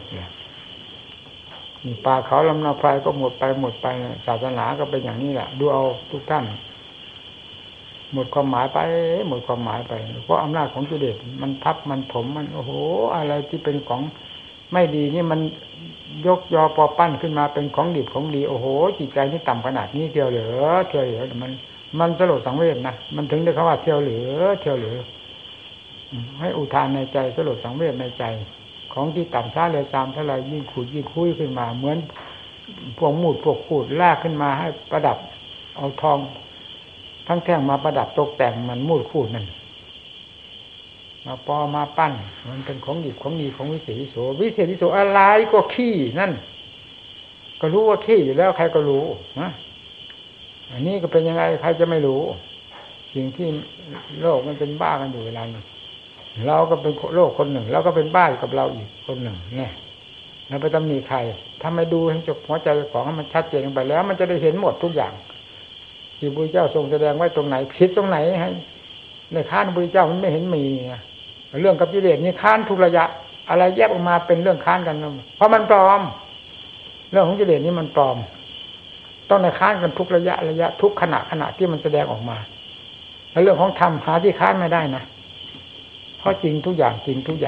S1: ป่าเขาลำนาไพรก็หมดไปศาสนาก็เป็นอย่างนี้แหละดูเอาทุกท่านหมดความหมายไปเพราะอำนาจของกิเลสมันทับมันถมมันโอ้โหอะไรที่เป็นของไม่ดีนี่มันยกยอปอปั้นขึ้นมาเป็นของดิบของดีโอ้โหจิตใจนี่ต่ำขนาดนี้เที่ยวเหลือมันสลดสังเวชนะมันถึงได้คำว่าเที่ยวเหลือให้อุทานในใจสลดสังเวชในใจของที่ต่ำช้าเร็วตามเท่าไรยิ่งขุดยิ่งคุยขึ้นมาเหมือนพวกมูดพวกขูดลากขึ้นมาให้ประดับเอาทองทั้งแท่งมาประดับตกแต่งมันมูดขูดนั่นมาปอมาปั้นมันเป็นของดิบของดีของวิเศษวิโสอะไรก็ขี้นั่นก็รู้ว่าขี้อยู่แล้วใครก็รู้นะอันนี้ก็เป็นยังไงใครจะไม่รู้สิ่งที่โลกมันเป็นบ้ากันอยู่เวลานี้เราก็เป็นโลกคนหนึ่งแล้วก็เป็นบ้ากับเราอีกคนหนึ่งเนี่ยเราไปตำหนิใครถ้าไม่ดูให้จบหัวใจของให้มันชัดเจนไปแล้วมันจะได้เห็นหมดทุกอย่างที่พระเจ้าทรงแสดงไว้ตรงไหนผิดตรงไหนให้ในค้านพระเจ้ามันไม่เห็นมีเรื่องกับกิเลสนี่ค้านทุกระยะอะไรแยกออกมาเป็นเรื่องค้านกันเพราะมันปลอมเรื่องของกิเลสนี่มันปลอมต้องในค้านกันทุกระยะทุกขณะที่มันแสดงออกมาแล้วเรื่องของธรรมหาที่ค้านไม่ได้นะเพราะจริงทุกอย่าง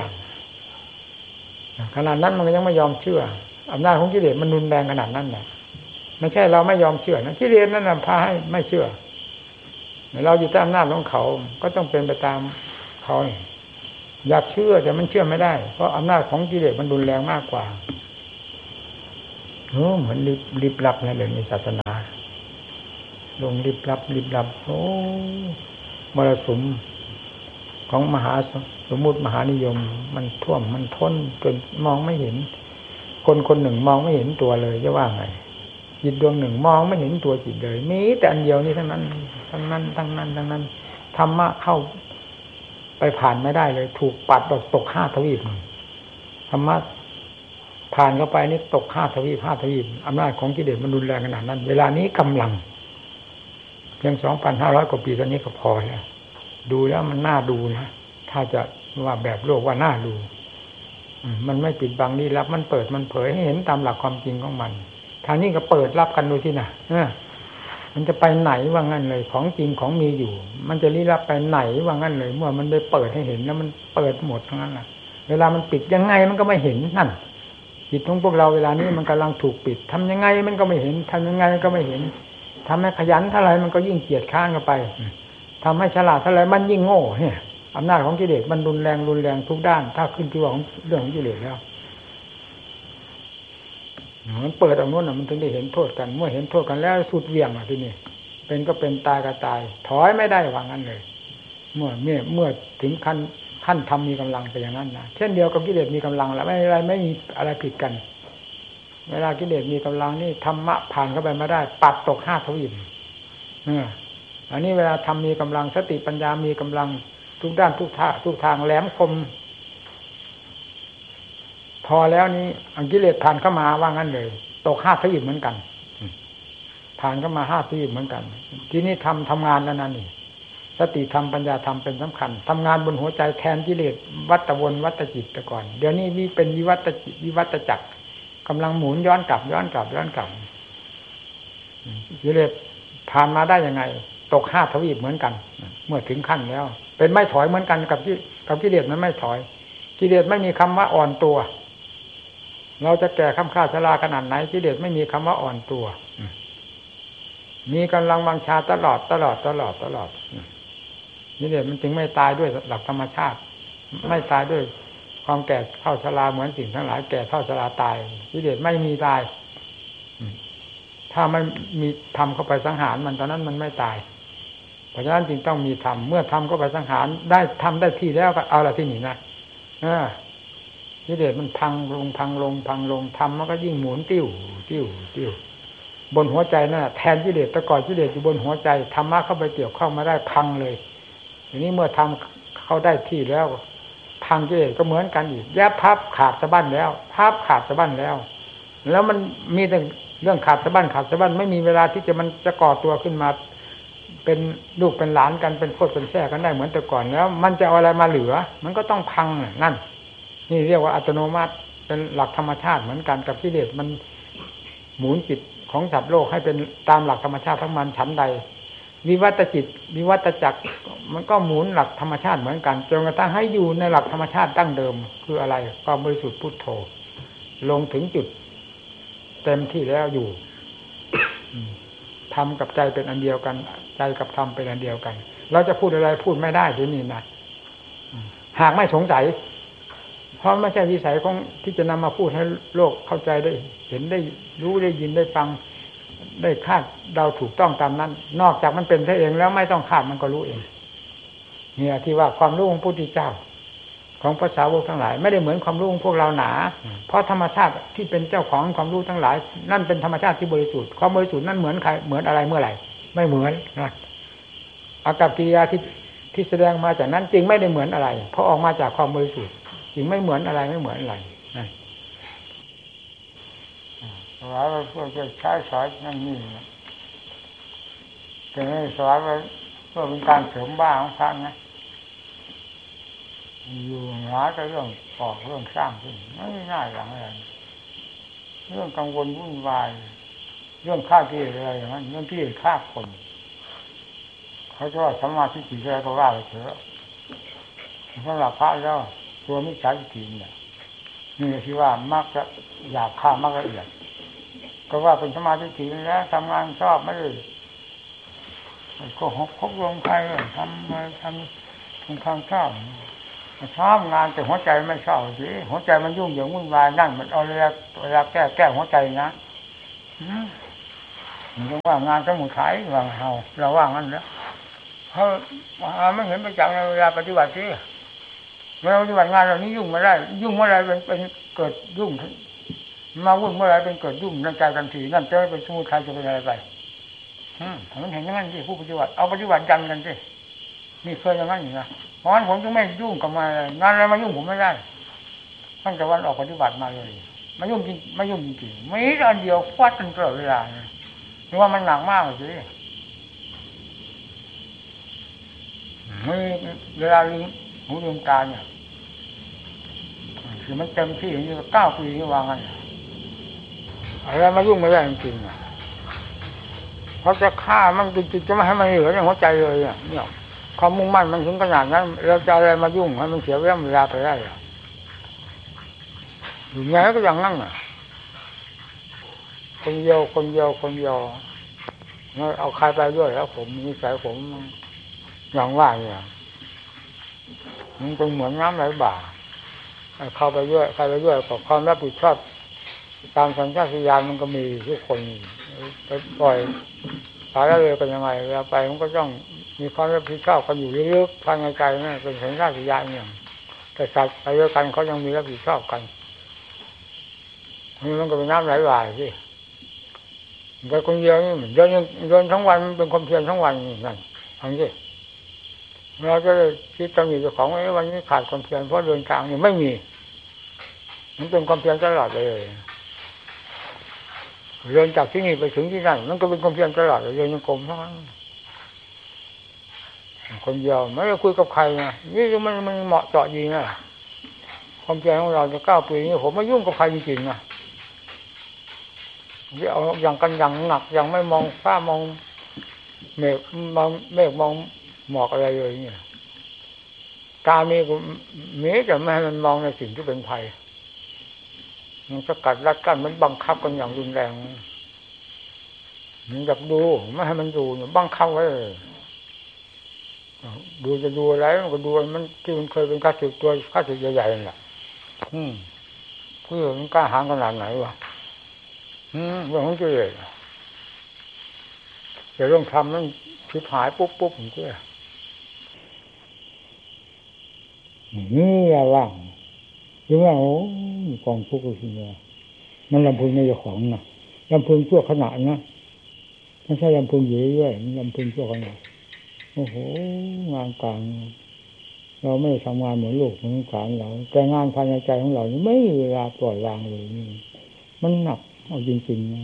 S1: ขนาดนั้นมันก็ยังไม่ยอมเชื่ออำนาจของกิเลสมันรุนแรงขนาดนั้นนะไม่ใช่เราไม่ยอมเชื่อนะกิเลสนั่นน่ะพาให้ไม่เชื่อเราอยู่ใต้อำนาจของเขาก็ต้องเป็นไปตามเขาอยากเชื่อแต่มันเชื่อไม่ได้เพราะอำนาจของกิเลสมันรุนแรงมากกว่าเหมือนลิบลับนะเดี๋ยวนี้ศาสนาลงลิบลับมรสุมของมหาสมมุติมหานิยมมันท่วมมันท้นจนมองไม่เห็นคนหนึ่งมองไม่เห็นตัวเลยจะว่าไงจิตดวงหนึ่งมองไม่เห็นตัวจิตเลยมีแต่อันเดียวนี้ทั้งนั้นธรรมะเข้าไปผ่านไม่ได้เลยถูกปัดตก5 ทวีปธรรมะผ่านเข้าไปนี่ตก5 ทวีปอำนาจของกิเลสมันรุนแรงขนาดนั้นเวลานี้กำลังเพียง 2,500 กว่าปีตอนนี้ก็พอแล้วดูแล้วมันน่าดูนะถ้าจะว่าแบบโลกว่าน่าดูมันไม่ปิดบังลี้ลับมันเปิดมันเผยให้เห็นตามหลักความจริงของมันทางนี้ก็เปิดรับกันดูที่น่ะมันจะไปไหนว่างั้นเลยของจริงของมีอยู่มันจะลี้ลับไปไหนว่างั้นเลยเมื่อมันได้เปิดให้เห็นแล้วมันเปิดหมดทั้งนั้นน่ะเวลามันปิดยังไงมันก็ไม่เห็นนั่นจิตของพวกเราเวลานี้มันกำลังถูกปิดทำยังไงมันก็ไม่เห็นทำยังไงก็ไม่เห็นทำให้ขยันเท่าไรมันก็ยิ่งเกียจค้านกันไปทำให้ฉลาดเท่าไรมันยิ่งโง่เนี่ยอำนาจของกิเลสมันรุนแรงทุกด้านถ้าขึ้นที่ว่าของเรื่องของกิเลสแล้วมันเปิดเอาโน้นมันถึงได้เห็นโทษกันเมื่อเห็นโทษกันแล้วสุดเวี่ยงที่นี่เป็นก็เป็นตายก็ตายถอยไม่ได้ว่างั้นเลยเมื่อถึงขั้นทำมีกำลังไปอย่างนั้นนะเช่นเดียวกับกิเลสมีกำลังแล้วไม่มีอะไรผิดกันเวลากิเลสมีกำลังนี่ธรรมะผ่านเข้าไปไม่ได้ปัดตก5 ทวีปอันนี้เวลาทำมีกำลังสติปัญญามีกำลังทุกด้านทุกทางแหลมคมพอแล้วนี้อังกิเลสผ่านเข้ามาว่างั้นเลยตก5 ทวีปเหมือนกันผ่านเข้ามา5 ทวีปเหมือนกันทีนี้ทำงานแล้วนั่นนี่สติธรรมปัญญาธรรมเป็นสำคัญทำงานบนหัวใจแทนกิเลสวัฏวนวัฏจิตแต่ก่อนเดี๋ยวนี้นี่เป็นวิวัฏจักรกำลังหมุนย้อนกลับกิเลสผ่านมาได้ยังไงตก5 ทวีปเหมือนกันเมื่อถึงขั้นแล้วเป็นไม่ถอยเหมือนกันกับกิเลสมันไม่ถอยกิเลสไม่มีคำว่าอ่อนตัวเราจะแก่ค่ำค่าชราขนาดไหนกิเลสไม่มีคำว่าอ่อนตัวมีกำลังวังชาตลอดกิเลสมันจึงไม่ตายด้วยหลักธรรมชาติไม่ตายด้วยความแก่เท่าชราเหมือนสิ่งทั้งหลายแก่เท่าชราตายกิเลสไม่มีตายถ้าไม่มีธรรมเข้าไปสังหารมันตอนนั้นมันไม่ตายเพราะฉะนั้นจึงต้องมีธรรมเมื่อธรรมเข้าไปสังหารได้ทำได้ที่แล้วก็เอาละที่นี่นะกิเลสมันพังลงธรรมมันก็ยิ่งหมุนติ้วบนหัวใจนั่นแทนกิเลสแต่ก่อนกิเลสอยู่บนหัวใจธรรมะเข้าไปเกี่ยวข้องมาได้พังเลยทีนี้เมื่อทำเข้าได้ที่แล้วพังกิเลสก็เหมือนกันอีกแยบพับขาดสะบั้นแล้วแล้วมันมีแต่เรื่องขาดสะบั้นไม่มีเวลาที่มันจะก่อตัวขึ้นมาเป็นลูกเป็นหลานกันเป็นโคตรเป็นแท้กันได้เหมือนแต่ก่อนแล้วมันจะเอาอะไรมาเหลือมันก็ต้องพังนั่นนี่เรียกว่าอัตโนมัติเป็นหลักธรรมชาติเหมือนกันกับกิเลสมันหมุนจิตของสัตว์โลกให้เป็นตามหลักธรรมชาติทั้งมันชั้นใดวิวัตจิตวิวัตจักรมันก็หมุนหลักธรรมชาติเหมือนกันจนกระทั่งให้อยู่ในหลักธรรมชาติดั้งเดิมคืออะไรความบริสุทธิ์พุทโธลงถึงจุดเต็มที่แล้วอยู่ธรรมกับใจเป็นอันเดียวกันใจกับธรรมเป็นอันเดียวกันเราจะพูดอะไรพูดไม่ได้ที่นี่นะหากไม่สงสัยเพราะไม่ใช่วิสัยของที่จะนำมาพูดให้โลกเข้าใจได้เห็นได้รู้ได้ยินได้ฟังได้คาดเดาถูกต้องตามนั้นนอกจากมันเป็นเองแล้วไม่ต้องคาดมันก็รู้เองเนี่ยที่ว่าความรู้ของพระพุทธเจ้าของภาษาวกทั้งหลายไม่ได้เหมือนความรู้ของพวกเราหนาเพราะธรรมชาติที่เป็นเจ้าของความรู้ทั้งหลายนั่นเป็นธรรมชาติที่บริสุทธิ์ความบริสุทธิ์นั่นเหมือนใครเหมือนอะไรเมื่อไหร่ไม่เหมือนนะอากัปกิริยาที่แสดงมาจากนั้นจริงไม่ได้เหมือนอะไรเพราะออกมาจากความบริสุทธิ์จริงไม่เหมือนอะไรนั่นว่าพวกจะใช้สอนนั่นนี่แต่ไม่สอนว่าเพื่อเป็นการเสริมบ้าของพระนะอยู่หาแต่เรื่องออกเรื่องสร้างขึ้นไม่ง่ายอย่างไรเรื่องกังวลวุ่นวายเรื่องฆ่ากิเลสอะไรอย่างนั้นเรื่องกิเลสฆ่าคนเขาจะว่าสัมมาทิฏฐิอะไรก็ว่าไปเถอะสำหรับพระแล้วตัวมิจฉาทิฏฐิเนี่ยนี่ที่ว่ามักจะอยากฆ่ามากละเอียดก็ว่าเป็นสมาธิถี่แล้วทำงานชอบไม่ได้ก็หกพกลงใครทำอะไรทำทางชอบงานแต่หัวใจไม่ชอบสิหัวใจมันยุ่งเหยิงวุ่นวายนั่นมันเอาเวลาแก้หัวใจนะมันก็ว่างานสมุทัยว่าเราว่างั้นแล้วเพราะไม่เห็นประจักษ์ในเวลาปฏิบัติที่เวลาปฏิบัติงานเรานี้ยุ่งไม่ได้ยุ่งเมื่อไรเป็นเกิดยุ่งมาวุ่นเมื่อไรเป็นเกิดยุ่งในใจทันทีนั่นจะเป็นสมุทัยจะเป็นอะไรไปมันเห็นอย่างนั้นที่ผู้ปฏิบัติเอาปฏิบัติยันกันสินี่เคยอย่างนั้นอยู่นะเพราะฉะนั้นผมจึงไม่ยุ่งกับงานอะไรมายุ่งผมไม่ได้ตั้งแต่วันออกปฏิบัติมาเลยไม่ยุ่งจริงไม่ยุ่งจริงไม่ตอนเดียวฟาดกันตลอดเวลานึกว่ามันหนักมากเลยสิไม่เวลาลืมหูลืมตาเนี่ยคือมันเต็มที่อย่างนี้9 ปีนี่วางกันอะไรมายุ่งไม่ได้จริงๆเพราะจะฆ่ามันจริงๆจะไม่ให้มันเหลือในหัวใจเลยเนี่ยความมุ่งมั่นมันถึงขนาดนั้นเราจะอะไรมายุ่งให้มันเสียเวลาไปได้หรออยู่ไงก็อย่างนั้นคนเดียวเอาใครไปด้วยแล้วผมนิสัยผมอย่างว่าเนี่ยมันเป็นเหมือนน้ำไหลบ่าเข้าไปด้วยใครไปด้วยกับความรับผิดชอบตามสัญชาตญาณมันก็มีทุกคนไปปล่อยสายเลยกันยังไงเวลาไปมันก็ต้องมีความรับผิดชอบกันอยู่ลึกๆภายในใจนั่นเป็นสัญชาตญาณเนี่ยแต่สัตว์ไปด้วยกันเขายังมีรับผิดชอบกันนี่มันก็เป็นน้ำไหลบ่าสิไปคนเดียวนี่เดินทั้งวันเป็นความเพียรทั้งวันนั่นทั้งที่เราจะคิดตำหนิเจ้าของว่าวันนี้ขาดความเพียรเพราะเดินทางนี่ไม่มีมันเป็นความเพียรตลอดเลยเดินจากที่นี่ไปถึงที่นั่นมันก็เป็นความเพียรตลอดเลยเดินยังกลมทั้งนั้นคนเดียวไม่ได้คุยกับใครนะนี่มันเหมาะเจาะดีนะความเพียรของเราจะ9 ปีนี้ผมไม่ยุ่งกับใครจริงๆนะที่เอาอย่างกันอย่างหนักอย่างไม่มองฟ้ามองเมฆมองหมอกอะไรเลยเนี่ยตามีแต่ไม่ให้มันมองในสิ่งที่เป็นภัยมันสกัดรัดกั้นมันบังคับกันอย่างรุนแรงมันอยากดูไม่ให้มันดูเนี่ยบังคับไว้ดูจะดูอะไรมันก็ดูมันที่มันเคยเป็นข้าศึกตัวข้าศึกใหญ่ๆนั่นแหละเพื่อมันกล้าหาญขนาดไหนวะเรื่องของเจ้าเลยแต่เรื่องทำนั้นผิดหายปุ๊บผมเชื่อนี่อะไรถึงว่าโอ้กองทุกข์ก็คือมันลำพึงในเจ้าของนะลำพึงชั่วขณะนะไม่ใช่ลำพึงอยู่เรื่อยๆมันลำพึงชั่วขณะโอ้โหงานการเราไม่ทำงานเหมือนลูกเหมือนหลานเราแต่งานภายในใจของเราไม่มีเวลาปล่อยวางเลยนี่มันหนักเอาจริงๆ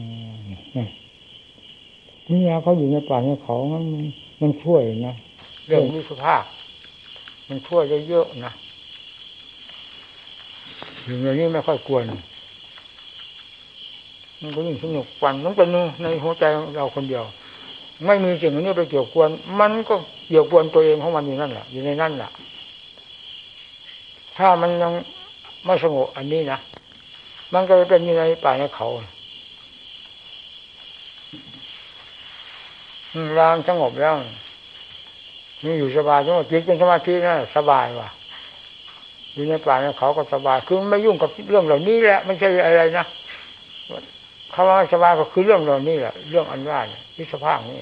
S1: นี่นะเขาอยู่ในป่าในเขามันช่วยนะเรื่องวิสุภาพมันช่วยเยอะๆนะอยู่ในนี้ไม่ค่อยกวนมันก็ยิ่งสนุกกว่ามันเป็นในหัวใจเราคนเดียวไม่มีสิ่งนี้ไปเกี่ยวกวนมันก็เกี่ยวกวนตัวเองของมันอยู่นั่นแหละอยู่ในนั่นแหละถ้ามันยังไม่สงบอันนี้นะมันก็เป็นอยู่ในป่าในเขารางสงบแล้วนี่อยู่สบายจังว่าจิตเป็นสมาธินะสบายว่ะอยู่ในป่าในเขาก็สบายคือไม่ยุ่งกับเรื่องเหล่านี้แหละไม่ใช่อะไรนะเขาว่าสบายก็คือเรื่องเหล่านี้แหละเรื่องอันว่าวิสภาคนี่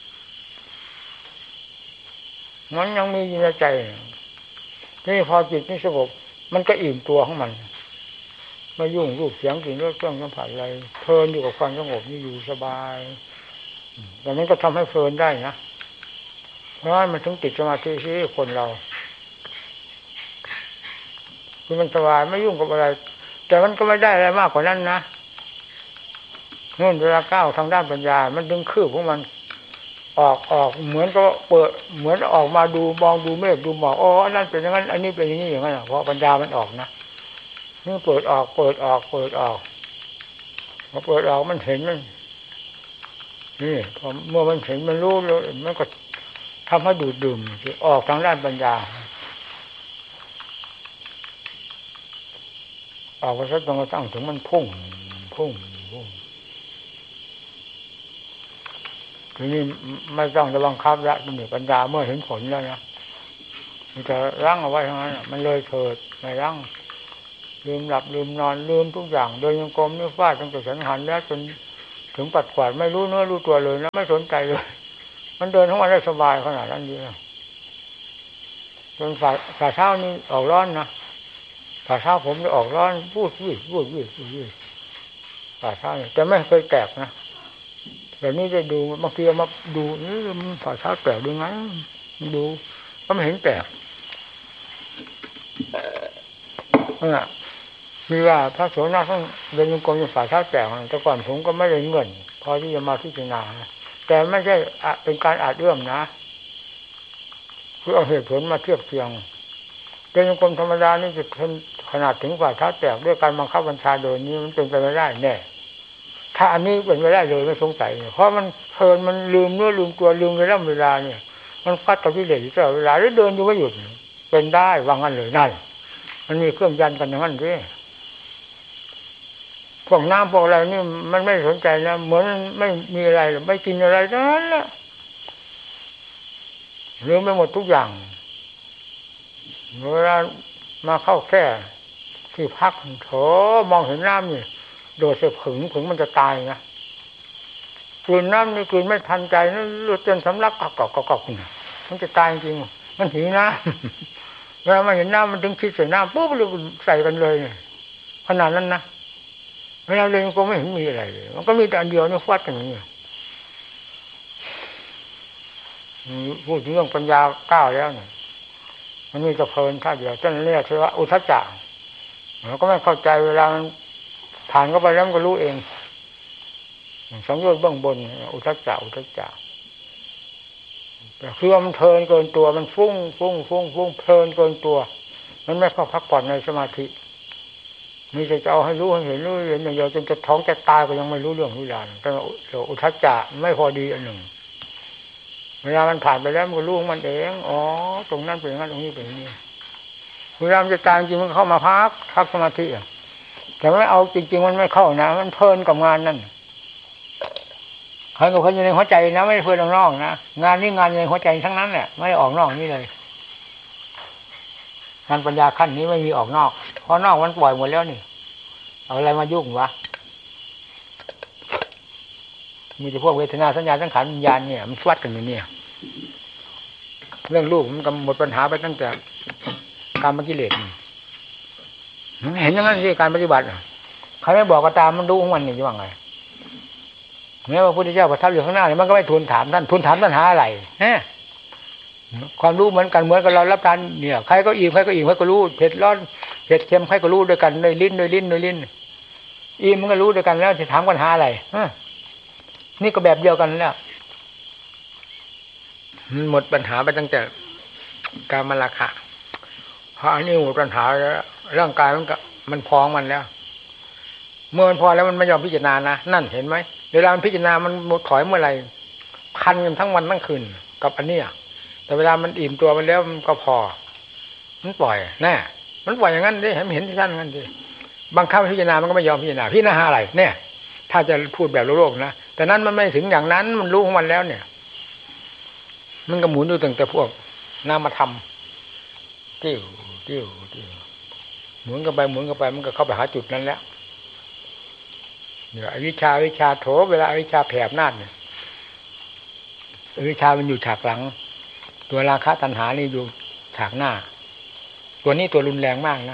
S1: มันยังมีอยู่ในใจนี่พอจิตนี่สงบมันก็อิ่มตัวของมันไม่ยุ่งรูปเสียงกลิ่นรสเครื่องสัมผัสอะไรเพลินอยู่กับความสงบนี่อยู่สบายแต่นั้นก็ทำให้เพลินได้นะเพราะมันถึงติดสมาธิที่คนเราคือมันสบายไม่ยุ่งกับอะไรแต่มันก็ไม่ได้อะไรมากกว่านั้นนะนู่นเวลาก้าวทางด้านปัญญามันดึงคืบของมันออกเหมือนก็เปิดเหมือนออกมาดูมองดูเมฆดูหมอกอ๋อนั่นเป็นอย่างนั้นอันนี้เป็นอย่างนี้อย่างนั้นเพราะปัญญามันออกนะนี่เปิดออกพอเปิดออกมันเห็นมันนี่พอเมื่อมันเห็นมันรู้แล้วมันก็ทำให้ดูดดื่มออกทางด้านปัญญาออกไปซะจนกระทั่งถึงมันพุ่งทีนี้ไม่ต้องจะบังคับละมันมีปัญญาเมื่อเห็นผลแล้วนะมันจะรั้งเอาไว้ทั้งนั้นมันเลยเถิดไม่รั้งลืมหลับลืมนอนลืมทุกอย่างโดยยังกรมนี่ฟาดตั้งแต่สังหารแล้วจนถึงปัดกวาดไม่รู้เนื้อรู้ตัวเลยนะไม่สนใจเลยมันเดินทั้งวันได้สบายขนาดนั้นดีนะจนฝ่าเท้านี่ออกร้อนนะฝ่าเท้าผมจะออกร้อนพูดฝ่าเท้าแต่ไม่เคยแตกนะแต่นี้จะดูบางทีมาดูนี่ฝ่าเท้าแตกดูไงดูก็ไม่เห็นแตกมีว่าพระโสดาต้องเดินจงกรมอยู่ฝ่าเท้าแตกแต่ก่อนผมก็ไม่ได้เงินพอที่จะมาพิจารณาแต่ไม่ใช่เป็นการอาจเอื้อมนะคือเอาเหตุผลมาเทียบเทียงเดินจงกรมธรรมดานี่จะขนาดถึงฝ่าเท้าแตกด้วยการบังคับบัญชาโดยนี้มันเป็นไปไม่ได้แน่ถ้าอันนี้เป็นไปได้เลยไม่สงสัยเพราะมันเพลินมันลืมเนื้อลืมตัวลืมเวลาเนี่ยมันฟัดกับกิเลสอยู่ตลอดเวลาแล้วเดินอยู่ไม่หยุดเป็นได้วางกันเลยนั่นมันมีเครื่องยันกันอย่างนั้นสิพวกน้ำพวกอะไรนี่มันไม่สนใจนะเหมือนไม่มีอะไรไม่กินอะไรนั้นแหละลืมไปหมดทุกอย่างเวลามาเข้าแค่ที่พักโถมองเห็นน้ำนี่โดดเสียผึ่งมันจะตายนะกลืนน้ำนี่กลืนไม่ทันใจนะหลุดจนสำลักกอกมันจะตายจริงมันหิวน้ำเวลามาเห็นน้ำมันถึงคิดใส่น้ำปุ๊บเลยใส่กันเลยขนาดนั้นนะเวลาเรียนก็ไม่เห็นมีอะไรเลยมันก็มีแต่อันเดียวนี่ฟาดกันอย่างนี้พูดถึงเรื่องปัญญาก้าวแล้วเนี่ยมันมีแต่เพลินท่าเดียวจนเรียกว่าอุทจจะเราก็ไม่เข้าใจเวลามันผ่านเข้าไปแล้วมันก็รู้เองสังโยชน์เบื้องบนอุทจจะคือว่ามันเพลินเกินตัวมันฟุ้งเพลินเกินตัวมันไม่เข้าพักผ่อนในสมาธิมีแต่จะเอาให้รู้ให้เห็นอย่างเดียวจนจะท้องจะตายก็ยังไม่รู้เรื่องรู้ราวแต่อุทจจะไม่พอดีอันหนึ่งเวลามันผ่านไปแล้วมันก็รู้มันเองอ๋อตรงนั้นเป็นอย่างนั้นตรงนี้เป็นอย่างนี้เวลามันจะตายจริงมันเข้ามาพักสมาธิแต่ไม่เอาจริงๆมันไม่เข้านะมันเพลินกับงานนั่นเขากับคนอยู่ในหัวใจนะไม่เพลินออกนอกนะงานนี้งานในหัวใจทั้งนั้นแหละไม่ออกนอกนี่เลยงานปัญญาขั้นนี้ไม่มีออกนอกเพราะนอกมันปล่อยหมดแล้วนี่เอาอะไรมายุ่งวะมีแต่พวกเวทนาสัญญาสังขารวิญญาณเนี่ยมันฟวัดกันอยู่เนี่ยเรื่องลูกมันก็หมดปัญหาไปตั้งแต่กามกิเลสเห็นอย่างนั้นสิการปฏิบัติใครไม่บอกก็ตามมันรู้ของมันนี่จะว่าไงแม้ว่าพระพุทธเจ้าประทับอยู่ข้างหน้าเนี่ยมันก็ไม่ทูลถามท่านหาอะไรฮะความรู้เหมือนกันเรารับทานเนี่ยใครก็อิ่มใครก็รู้เผ็ดร้อนเผ็ดเค็มใครก็รู้ด้วยกันด้วยลิ้นอิ่มมันก็รู้ด้วยกันแล้วจะถามปัญหาอะไรนี่ก็แบบเดียวกันแล้วหมดปัญหาไปตั้งแต่กามราคะเพราะอันนี้หมดปัญหาแล้วร่างกายมันพองมันแล้วเมื่อมันพอแล้วมันไม่ยอมพิจารณานะนั่นเห็นไหมเวลามันพิจารณามันหมดถอยเมื่อไหร่คันกันทั้งวันทั้งคืนกับอันนี้แต่เวลามันอิ่มตัวมันแล้วมันก็พอมันปล่อยแน่มันปล่อยอย่างนั้นดิเห็นที่ท่านงั้นดิบางครั้งพิจารณามันก็ไม่ยอมพิจารณาหาอะไรเนี่ยถ้าจะพูดแบบโลกนะแต่นั้นมันไม่ถึงอย่างนั้นมันรู้ของมันแล้วเนี่ยมันก็หมุนอยู่ตั้งแต่พวกนามธรรมติ้วหมุนกันไปมันก็เข้าไปหาจุดนั้นแล้วเนี่ยอวิชชาโถเวลาอวิชชาแผ่อำนาจเนี่ยอวิชชามันอยู่ฉากหลังตัวราคะตัณหานี่อยู่ฉากหน้าตัวนี้ตัวรุนแรงมากนะ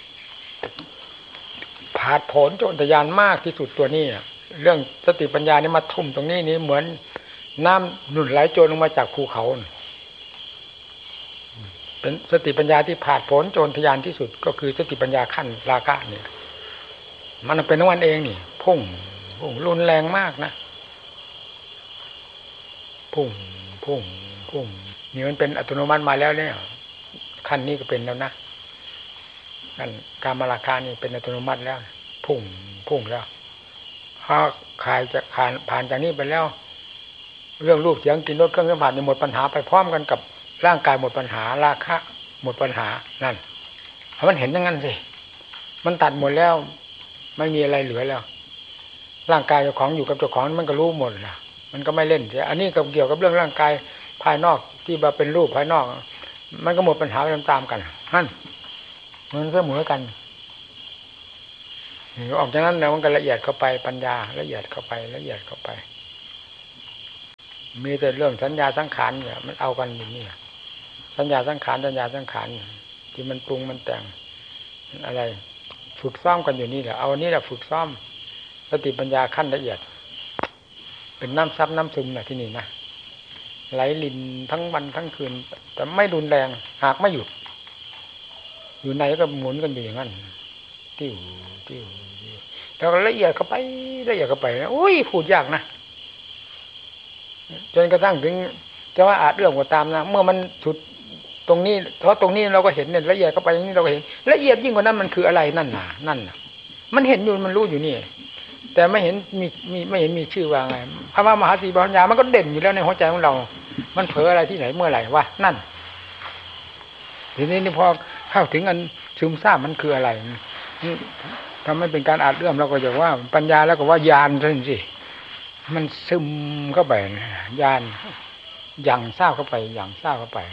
S1: ผาดโผนโจรทะยานมากที่สุดตัวนี้เรื่องสติปัญญานี่มาทุ่มตรงนี้นี่เหมือนน้ำหนุนไหลโจรลงมาจากภูเขาเป็นสติปัญญาที่ผาดโผนโจรทะยานที่สุดก็คือสติปัญญาขั้นราคะเนี่ยมันเป็นของมันเองนี่พุ่งรุนแรงมากนะพุ่งนี่มันเป็นอัตโนมัติมาแล้วเนี่ยขั้นนี้ก็เป็นแล้วนะขั้นกามราคะนี่เป็นอัตโนมัติแล้วพุ่งแล้วถ้าขายจะผ่านจากนี้ไปแล้วเรื่องรูปเสียงกลิ่นรสเครื่องสัมผัสนี่หมดปัญหาไปพร้อมกันกับร่างกายหมดปัญหาราคะหมดปัญหานั่นเพราะมันเห็นอย่างนั้นสิมันตัดหมดแล้วไม่มีอะไรเหลือแล้วร่างกายเจ้าของอยู่กับเจ้าของมันก็รู้หมดนะมันก็ไม่เล่นเสียอันนี้ก็เกี่ยวกับเรื่องร่างกายภายนอกที่มาเป็นรูปภายนอกมันก็หมดปัญหาไปตามๆกันฮั่นมันเสมอกันออกจากนั้นแล้วมันก็ละเอียดเข้าไปปัญญาละเอียดเข้าไปละเอียดเข้าไปมีแต่เรื่องสัญญาสังขารเนี่ยมันเอากันอยู่นี่สัญญาสังขารสัญญาสังขารที่มันปรุงมันแต่งอะไรฝึกซ้อมกันอยู่นี่แหละเอานี่แหละฝึกซ้อมสติปัญญาขั้นละเอียดเป็นน้ำซับน้ำซึมนะที่นี่นะไหลลินทั้งวันทั้งคืนแต่ไม่รุนแรงหากไม่หยุดอยู่ไหนก็หมุนกันอยู่อย่างนั้นติ้วติ้วแล้วก็ละเอียดเข้าไปละเอียดเข้าไปนะอุ้ยพูดยากนะจนกระทั่งถึงจะว่าอาจเรื่องก็ตามนะเมื่อมันสุดตรงนี้เพราะตรงนี้เราก็เห็นเนี่ยละเอียดเข้าไปอย่างนี้เราก็เห็นละเอียดยิ่งกว่านั้นมันคืออะไรนั่นน่ะมันเห็นอยู่มันรู้อยู่นี่แต่ไม่เห็นมีไม่เห็นมีชื่อว่าไงพระมหาสีปัญญามันก็เด่นอยู่แล้วในหัวใจของเรามันเผลออะไรที่ไหนเมื่อไหร่วะนั่นทีนี้นี่พอเข้าถึงอันซึมซาบมันคืออะไรทำให้เป็นการอาจเอื้อมเราก็จะว่าปัญญาแล้วก็ว่าญาณนั่นสิมันซึมเข้าไปญาณอย่างทราบเข้าไปอย่างทราบเข้าไป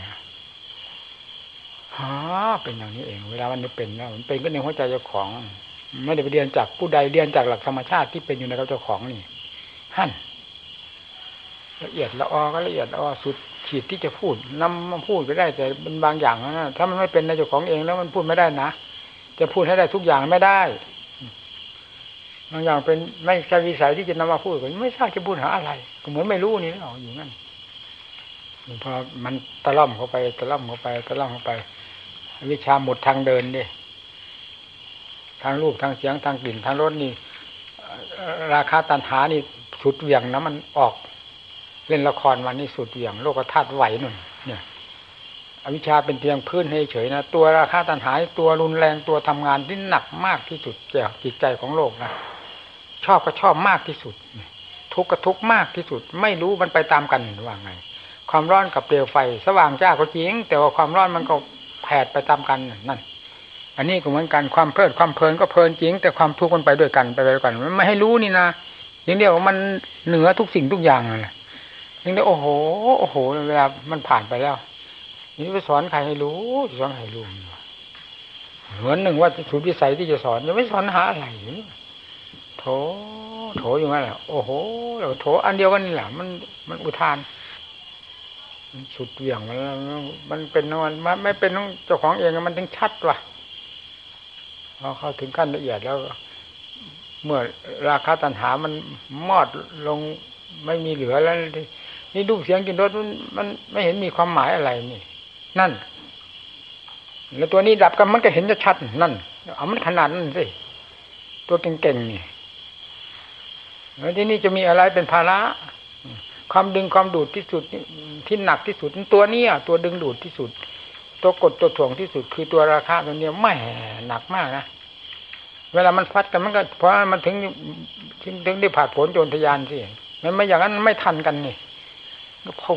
S1: เป็นอย่างนี้เองเวลามันเป็นแล้วมันเป็นก็ในหัวใจเจ้าของไม่ได้ไปเรียนจากผู้ใดเรียนจากหลักธรรมชาติที่เป็นอยู่ในเจ้าของนี่หั่นละเอียดละออก็ละเอียดละออสุดขีดที่จะพูดนำมาพูดก็ได้แต่เป็นบางอย่างนะถ้ามันไม่เป็นในเจ้าของเองแล้วมันพูดไม่ได้นะจะพูดให้ได้ทุกอย่างไม่ได้บางอย่างเป็นไม่ใช่วิสัยที่จะนำมาพูดก็ไม่ทราบจะพูดหาอะไรก็เหมือนไม่รู้นี่เอาอยู่นั่นพอมันตะล่อมเข้าไปตะล่อมเข้าไปตะล่อมเข้าไปวิชาหมดทางเดินดิทางรูปทางเสียงทางกลิ่นทางรสนี่ราคาตัณหานี่สุดเหวี่ยงนะมันออกเล่นละครวันนี้สุดเหวี่ยงโลกธาตุไหวนุ่นเนี่ยอวิชชาเป็นเพียงพื้นให้เฉยนะตัวราคาตัณหาตัวรุนแรงตัวทำงานที่หนักมากที่สุดแก่จิตใจของโลกนะชอบก็ชอบมากที่สุดทุกข์ก็ทุกข์มากที่สุดไม่รู้มันไปตามกันว่าไงความร้อนกับเปลวไฟสว่างจ้าก็จริงแต่ว่าความร้อนมันก็แผดไปตามกันนั่นอันนี้ก็เหมือนกันความเพลิดความเพลินก็เพลินจริงแต่ความทุกข์มันไปด้วยกันไปด้วยกันมันไม่ให้รู้นี่นะอย่างเดียวมันเหนือทุกสิ่งทุกอย่างเลยอย่างเดียวโอ้โหโอ้โหเวลามันผ่านไปแล้วนี่ไปสอนใครให้รู้สอนใครรู้เหมือนหนึ่งว่าสุดวิสัยที่จะสอนจะไม่สอนหาอะไรโถอยู่งั้นแหละโอ้โหแล้วโถอันเดียวกันนี่แหละมันอุทานสุดเหวี่ยงมันเป็นมันไม่เป็นเจ้าของเองมันถึงชัดว่ะพอเข้าถึงขั้นละเอียดแล้วเมื่อราคาตัณหามันมอดลงไม่มีเหลือแล้วนี่รูปเสียงกลิ่นรสมันไม่เห็นมีความหมายอะไรนี่นั่นแล้วตัวนี้ดับกันมันก็เห็นจะชัดนั่นเอามันขนาดนั้นสิตัวเก่งๆนี่แล้วที่นี่จะมีอะไรเป็นภาระความดึงความดูดที่สุดที่หนักที่สุดตัวนี้ตัวดึงดูดที่สุดตัวกดตัวถ่วงที่สุดคือตัวราคาตัวนี้แม่หนักมากนะเวลามันฟัดกันมันก็เพราะมันถึงได้ผ่าผลโจรทยานสิมันไม่อย่างนั้นไม่ทันกันนี่ก็พุ่ง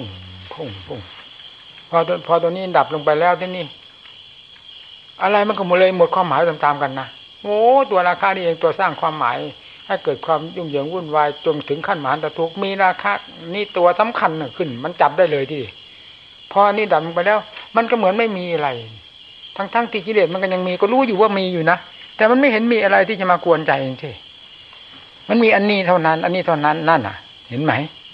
S1: พอตัวนี้ดับลงไปแล้วที่นี่อะไรมันก็หมดเลยหมดความหมายตามๆกันนะโอ้ตัวราคานี่เองตัวสร้างความหมายให้เกิดความยุ่งเหยิงวุ่นวายจนถึงขั้นมหันตทุกข์มีราคานี่ตัวสำคัญขึ้นมันจับได้เลยที่พอนี่ดับลงไปแล้วมันก็เหมือนไม่มีอะไรทั้งที่กิเลสมันก็ยังมีก็รู้อยู่ว่ามีอยู่นะแต่มันไม่เห็นมีอะไรที่จะมากวนใจจริงๆมันมีอันนี้เท่านั้นอันนี้เท่านั้นนั่นน่ะเห็นไหม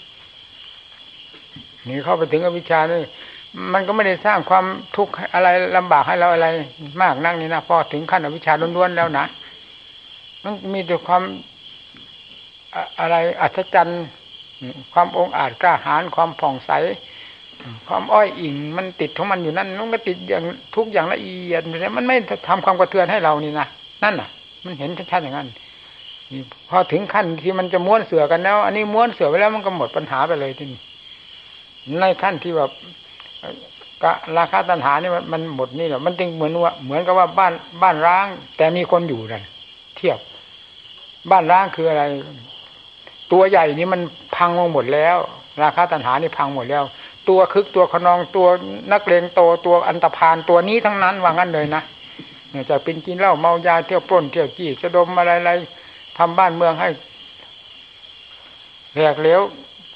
S1: นี่เข้าไปถึงอวิชชานี่มันก็ไม่ได้สร้างความทุกข์อะไรลำบากให้เราอะไรมากนักนี่นะพอถึงขั้นอวิชชาล้วนๆแล้วนะมันมีแต่ความอะไรอัศจรรย์ความองอาจกล้าหาญความผ่องใสความอ้อยอิงมันติดของมันอยู่นั่นมันก็ติดอย่างทุกอย่างละเอียดมันไม่ทำความกระเทือนให้เรานี่นะนั่นน่ะมันเห็นชัดๆอย่างนั้นพอถึงขั้นที่มันจะม้วนเสือกันแล้วอันนี้ม้วนเสือไปแล้วมันก็หมดปัญหาไปเลยทีนี้ในขั้นที่ว่าราคาตัณหานี่มันหมดนี่แหละมันจึงเหมือนกับว่าบ้านร้างแต่มีคนอยู่นั่นเทียบบ้านร้างคืออะไรตัวใหญ่นี่มันพังลงหมดแล้วราคาตัณหานี่พังหมดแล้วตัวคึกตัวขนองตัวนักเลงโตตัวอันตพาลตัวนี้ทั้งนั้นว่างั้นเลยนะเนี่ยจะเป็นกินเหล้าเมายาเที่ยวปล้นเที่ยวจี้สะดมอะไรทำบ้านเมืองให้แหลกเหลว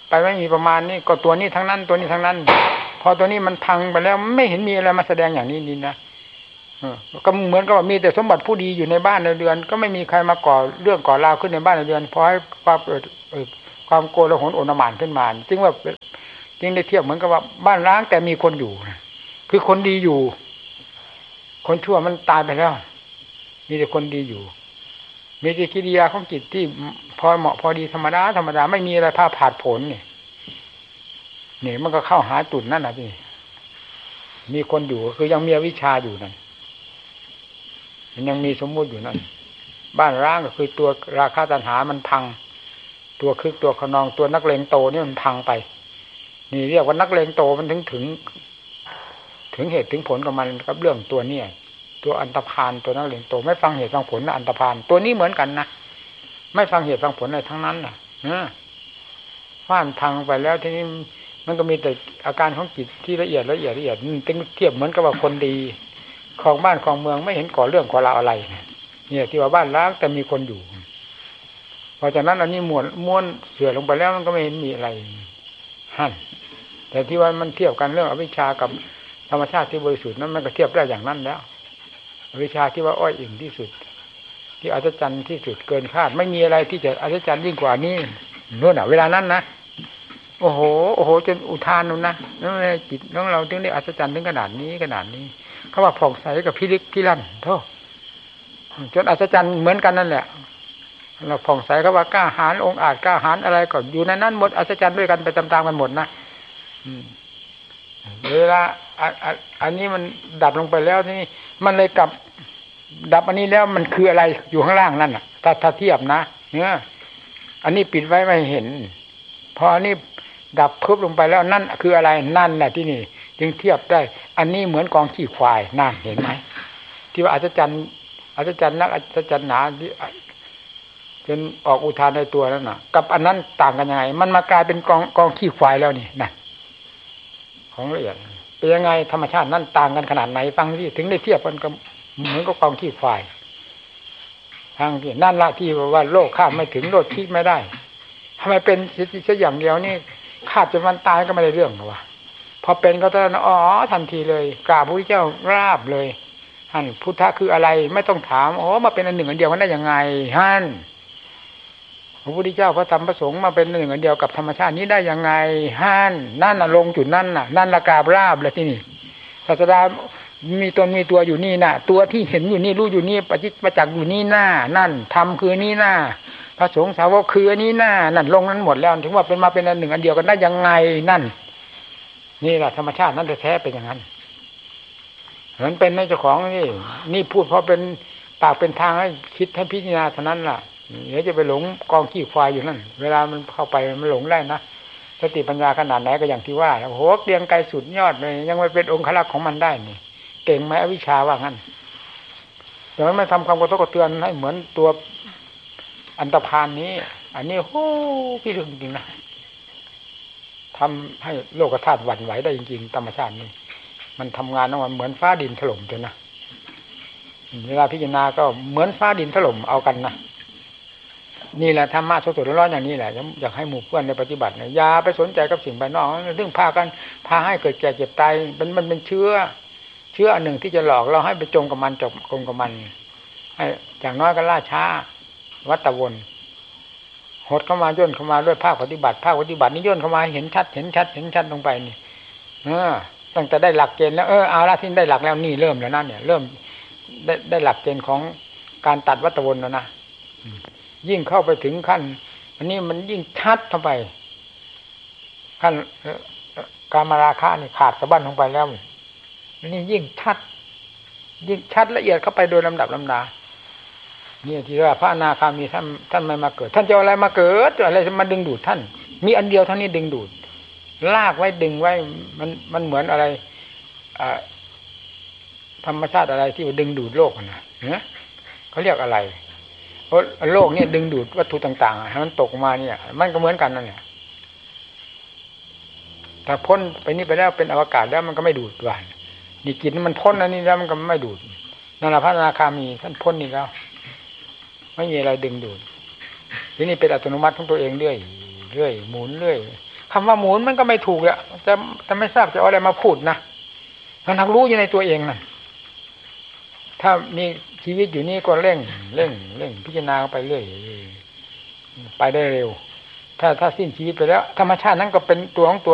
S1: ไปไม่มีประมาณนี้ก็ตัวนี้ทั้งนั้นตัวนี้ทั้งนั้น พอตัวนี้มันพังไปแล้วไม่เห็นมีอะไรมาแสดงอย่างนี้นี่นะก็เหมือนกับว่ามีแต่สมบัติผู้ดีอยู่ในบ้านในเรือนก็ไม่มีใครมาก่อเรื่องก่อราวขึ้นในบ้านในเรือนพอให้ความโกลาหลโอลหม่านขึ้นมาจึงว่าจึงได้เทียบเหมือนกับว่าบ้านร้างแต่มีคนอยู่คือคนดีอยู่คนชั่วมันตายไปแล้วมีแต่คนดีอยู่มีแต่กิริยาของจิตที่พอเหมาะพอดีธรรมดาไม่มีอะไรพาผาดผลนี่มันก็เข้าหาจุดนั่นนะพี่มีคนอยู่คือยังมีวิชาอยู่นั่นมันยังมีสมมุติอยู่นั่นบ้านร้างก็คือตัวราคะตัณหามันพังตัวคึกตัวขนองตัวนักเลงโตนี่มันพังไปนี่เรียกว่านักเลงโตมันถึงเหตุถึงผลกับมันกับเรื่องตัวเนี้ยตัวอันตพาลตัวนักเลงโตไม่ฟังเหตุฟังผลนะอันตพาลตัวนี้เหมือนกันนะไม่ฟังเหตุฟังผลอะไรทั้งนั้นน่ะฟ้านพังไปแล้วทีนี้มันก็มีแต่อาการของจิตที่ละเอียดตึงเทียบเหมือนกับว่าคนดีของบ้านของเมืองไม่เห็นก่อเรื่องก่อราวอะไรเนี่ยที่ว่าบ้านร้างแต่มีคนอยู่พอจากนั้นอันนี้ม้วนเสื่อลงไปแล้วมันก็ไม่เห็นมีอะไรหั่นแต่ที่ว่ามันเทียบกันเรื่องอวิชชากับธรรมชาติที่บริสุทธิ์นั้นมันก็เทียบได้อย่างนั้นแล้วอวิชชาที่ว่าอ้อยอิ่มที่สุดที่อัศจรรย์ที่สุดเกินคาดไม่มีอะไรที่จะอัศจรรย์ยิ่งกว่านี้นู่นน่ะเวลานั้นนะโอ้โหจนอุทานนู่นนะนั่นแหละจิตของเราถึงได้อัศจรรย์ถึงขนาดนี้เขาว่าผ่องใสกับพิริกพิลั่นโธ่จนอัศจรรย์เหมือนกันนั่นแหละเราผ่องใสเขาว่ากล้าหาญองค์อาจกล้าหาญอะไรก็อยู่ในนั้นหมดอัศจรรย์ด้วยกันไปตามๆกันหมดนะเวลาอันนี้มันดับลงไปแล้วทีนี้มันเลยกลับดับอันนี้แล้วมันคืออะไรอยู่ข้างล่างนั่นน่ะถ้าเทียบนะเนี่ยอันนี้ปิดไว้ไม่เห็นพออันนี้ดับพึบลงไปแล้วนั่นคืออะไรนั่นแหละที่นี่จึงเทียบได้อันนี้เหมือนกองขี้ควายนั่นเห็นไหมที่ว่าอัศจรรย์นักอัศจรรย์หนาที่จนออกอุทานในตัวนั่นน่ะกับอันนั้นต่างกันยังไงมันมากลายเป็นกองขี้ควายแล้วนี่นั่นของละเอียดเป็นยังไงธรรมชาตินั่นต่างกันขนาดไหนฟังที่ถึงได้เทียบกันกับเหมือนกับกองขี้ควายทางที่นั่นละที่ว่าโลกข้ามไม่ถึงโลดคิดไม่ได้ทำไมเป็นแค่อย่างเดียวนี่ขาดจนวันตายก็ไม่ได้เรื่องหรอวะพอเป็นก็ตอนทันทีเลยกราบพระพุทธเจ้าราบเลยท่านพุทธะคืออะไรไม่ต้องถามมาเป็นอันหนึ่งอันเดียวกันได้ยังไงท่านพระพุทธเจ้าพระธรรมพระสงฆ์มาเป็นหนึ่งอันเดียวกับธรรมชาตินี้ได้ยังไงท่านนั่นน่ะลงจุดนั่นน่ะนั่นละกราบราบเลยที่นี่ศาสดามีตนมีตัวอยู่นี่น่ะตัวที่เห็นอยู่นี่รู้อยู่นี่ประจักษ์อยู่นี่หน้านั่นธรรมคือนี่หน้าพระสงฆ์สาวกคืออันนี้หน้านั่นลงนั้นหมดแล้วถึงว่าเป็นมาเป็นอันหนึ่งอันเดียวกันได้ยังไงนั่นนี่แหละธรรมชาตินั้นแท้ๆเป็นอย่างนั้นเหมือนเป็นในเจ้าของนี่พูดเพราะเป็นปากเป็นทางให้คิดให้พิจารณาเท่านั้นล่ะเดี๋ยวจะไปหลงกองขี้ควายอยู่นั่นเวลามันเข้าไปมันหลงได้นะสติปัญญาขนาดไหนก็อย่างที่ว่าโอ้โหเกรียงไกรสุดยอดเลยยังไม่เป็นองค์ขลักของมันได้นี่เก่งไหมอวิชชาว่างั้นแต่มันไม่ทำความกระทบกระเทือนให้เหมือนตัวอันตพาลนี้อันนี้โอ้พี่ลึกจริงๆนะทำให้โลกธาตุหวั่นไหวได้จริงๆธรรมชาตินี้มันทำงานของมันเหมือนฟ้าดินถล่มเลยนะเวลาพิจารณาก็เหมือนฟ้าดินถล่มเอากันนะนี่แหละธรรมะสดๆร้อนๆอย่างนี้แหละอยากให้หมู่เพื่อนในปฏิบัติเนี่ยอย่าไปสนใจกับสิ่งภายนอกเรื่องพากันพาให้เกิดแก่เจ็บตายมันเป็นเชื้ออันหนึ่งที่จะหลอกเราให้ไปจมกับมันกับมันให้อย่างน้อยก็ล่าช้าวัฏวนหดเข้ามาย่นเข้ามาด้วยภาคปฏิบัตินี้ย่นเข้ามาเห็นชัดลงไปนี่ตั้งแต่ได้หลักเกณฑ์แล้วเอาละที่ได้หลักแล้วนี่เริ่มแล้วนะเนี่ยเริ่มได้หลักเกณฑ์ของการตัดวัฏวนแล้วนะยิ่งเข้าไปถึงขั้นอันนี้มันยิ่งชัดเข้าไปขั้นกามราคะนี่ขาดสะบั้นลงไปแล้วนี่ยิ่งชัดละเอียดเข้าไปโดยลำดับลำดานี่ที่ว่าพระอนาคามีท่านไม่มาเกิดท่านจะอะไรมาเกิดอะไรมาดึงดูดท่านมีอันเดียวเท่านี้ดึงดูดลากไว้ดึงไว้มันเหมือนอะไรธรรมชาติอะไรที่ว่าดึงดูดโลกนะเขาเรียกอะไรเพราะโลกเนี่ยดึงดูดวัตถุต่างๆให้มันตกมาเนี่ยมันก็เหมือนกันนั่นแหละถ้าพ้นไปนี่ไปแล้วเป็นอวกาศแล้วมันก็ไม่ดูดหวานนี่กินมันพ้นอันนี้แล้วมันก็ไม่ดูดนั่นแหละพระอนาคามีท่านพ้นนี่แล้วไม่มีอะไรดึงดูดทีนี้เป็นอัตโนมัติของตัวเองเรื่อยหมุนเรื่อยคำว่าหมุนมันก็ไม่ถูกแหละจะไม่ทราบจะเอาอะไรมาพูดนะมันทักรู้อยู่ในตัวเองนะถ้ามีชีวิตอยู่นี่ก็เร่งพิจารณาไปเรื่อยไปได้เร็วถ้าสิ้นชีวิตไปแล้วธรรมชาตินั้นก็เป็นตัวของตัว